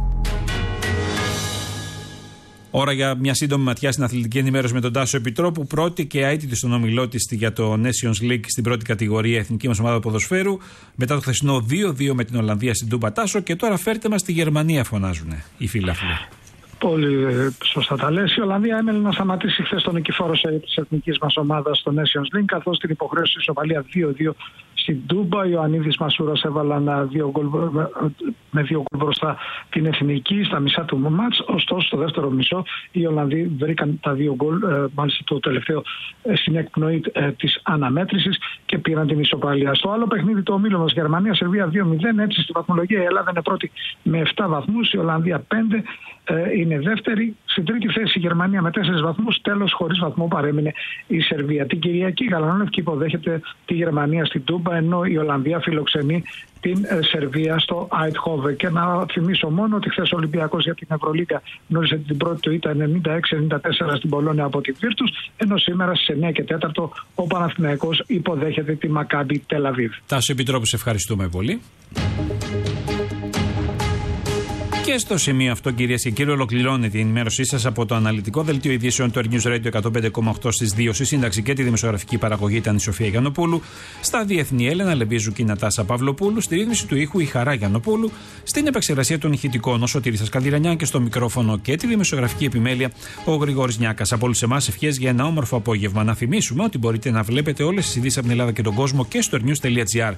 Ώρα για μια σύντομη ματιά στην αθλητική ενημέρωση με τον Τάσο Επιτρόπου. Πρώτη και αίτητη στον ομιλό της για το Nations League στην πρώτη κατηγορία, εθνική μας ομάδα ποδοσφαίρου. Μετά το χθεσινό 2-2 με την Ολλανδία στην Τούμπα, Τάσο. Και τώρα φέρτε μας στη Γερμανία, φωνάζουν οι φίλαθλοι. Πολύ σωστά τα λες. Η Ολλανδία έμελε να σταματήσει χθες τον νικηφόρο της εθνικής μας ομάδας στο Nations League, καθώς την υποχρέωσε η ισοπαλία 2-2 στην Τούμπα. Οι Ιωαννίδης Μασούρας έβαλαν με 2 γκολ μπροστά την εθνική στα μισά του μάτς. Ωστόσο, στο δεύτερο μισό οι Ολλανδοί βρήκαν τα 2 γκολ, μάλιστα το τελευταίο στην εκπνοή της αναμέτρησης, και πήραν την ισοπαλία. Στο άλλο παιχνίδι, το ομίλο μας Γερμανία-Σερβία 2-0. Έτσι, στη βαθμολογία η Ελλάδα είναι πρώτη με 7 βαθμούς, η Ολλανδία 5. Είναι δεύτερη. Στην τρίτη θέση η Γερμανία με 4 βαθμούς. Τέλος, χωρίς βαθμό παρέμεινε η Σερβία. Την Κυριακή η γαλανόλευκη υποδέχεται τη Γερμανία στην Τούμπα, ενώ η Ολλανδία φιλοξενεί την Σερβία στο Άιτχόβε. Και να θυμίσω μόνο ότι χθες ο Ολυμπιακός για την Ευρωλίγκα γνώρισε την πρώτη του ήττα 96-94 στην Πολόνια από τη Βίρτους, ενώ σήμερα στις 9 και 4 ο Παναθηναϊκός υποδέχεται τη Μακάμπι Τελαβίβ. Τάσο Επιτρόπου, σε ευχαριστούμε πολύ. Και στο σημείο αυτό, κυρίες και κύριοι, ολοκληρώνει την ενημέρωσή σας από το αναλυτικό δελτίο ειδήσεων του News Radio 105,8 στις 2. Στη σύνταξη και τη δημοσιογραφική παραγωγή ήταν η Σοφία Γιαννοπούλου. Στα διεθνή, Έλενα Λεμπίζου και η Νατάσα Παυλοπούλου. Στη ρύθμιση του ήχου η Χαρά Γιαννοπούλου. Στην επεξεργασία των ηχητικών ο Σωτήρης Καντηρανιάν και στο μικρόφωνο και τη δημοσιογραφική επιμέλεια ο Γρηγόρης Νιάκας. Από όλους εμάς ευχές για ένα όμορφο απόγευμα. Να θυμίσουμε ότι μπορείτε να βλέπετε όλες τις ειδήσεις από την Ελλάδα και τον κόσμο και στο news.gr.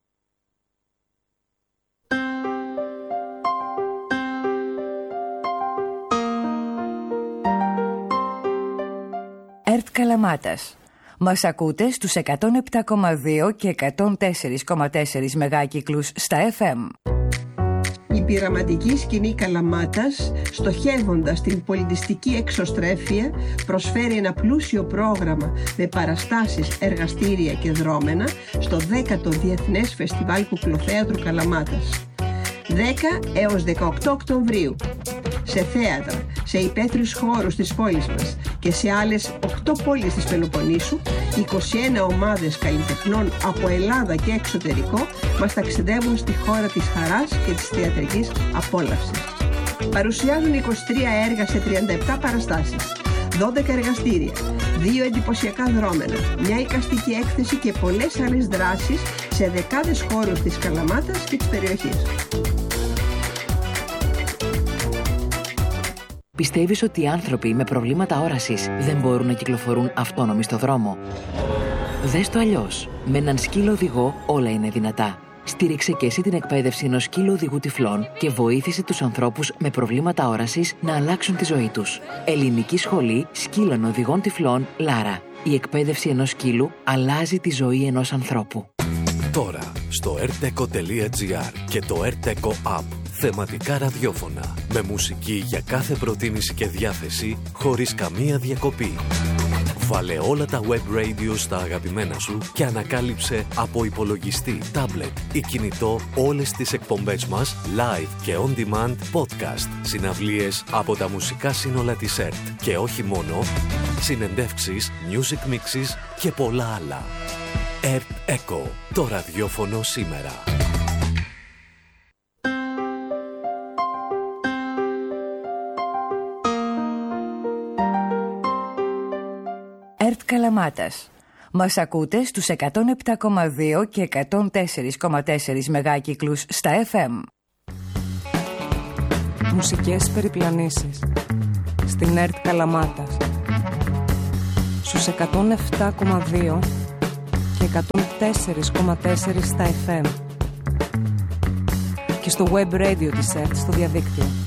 ΕΡΤ Καλαμάτας. Μας ακούτε στους 107,2 και 104,4 μεγάκυκλους στα FM. Η πειραματική σκηνή Καλαμάτας, στοχεύοντας την πολιτιστική εξωστρέφεια, προσφέρει ένα πλούσιο πρόγραμμα με παραστάσεις, εργαστήρια και δρόμενα στο 10ο Διεθνές Φεστιβάλ Κουκλοθέατρου Καλαμάτας. 10 έως 18 Οκτωβρίου. Σε θέατρα, σε υπαίθριους χώρους της πόλης μας και σε άλλες 8 πόλεις της Πελοποννήσου, 21 ομάδες καλλιτεχνών από Ελλάδα και εξωτερικό μας ταξιδεύουν στη χώρα της χαράς και της θεατρικής απόλαυσης. Παρουσιάζουν 23 έργα σε 37 παραστάσεις, 12 εργαστήρια, 2 εντυπωσιακά δρόμενα, μια εικαστική έκθεση και πολλές άλλες δράσεις σε δεκάδες χώρους της Καλαμάτας και της περιοχής. Πιστεύεις ότι οι άνθρωποι με προβλήματα όρασης δεν μπορούν να κυκλοφορούν αυτόνομοι στο δρόμο? Δες το αλλιώς. Με έναν σκύλο οδηγό όλα είναι δυνατά. Στήριξε και εσύ την εκπαίδευση ενός σκύλου οδηγού τυφλών και βοήθησε τους ανθρώπους με προβλήματα όρασης να αλλάξουν τη ζωή τους. Ελληνική Σχολή Σκύλων Οδηγών Τυφλών Λάρα. Η εκπαίδευση ενός σκύλου αλλάζει τη ζωή ενός ανθρώπου. Τώρα στο rteco.gr και το rteco app. Θεματικά ραδιόφωνα με μουσική για κάθε προτίμηση και διάθεση χωρίς καμία διακοπή. Βάλε όλα τα web radio στα αγαπημένα σου και ανακάλυψε από υπολογιστή, tablet ή κινητό όλες τις εκπομπές μας live και on demand podcast, συναυλίες από τα μουσικά σύνολα της ΕΡΤ και όχι μόνο, συνεντεύξεις, music mixes και πολλά άλλα. ΕΡΤ ΕΚΟ, το ραδιόφωνο σήμερα. ΕΡΤ Καλαμάτας. Μας ακούτε στους 107,2 και 104,4 μεγάκυκλους στα FM. Μουσικές περιπλανήσεις στην ΕΡΤ Καλαμάτας στους 107,2 και 104,4 στα FM και στο web radio της ΕΡΤ στο διαδίκτυο.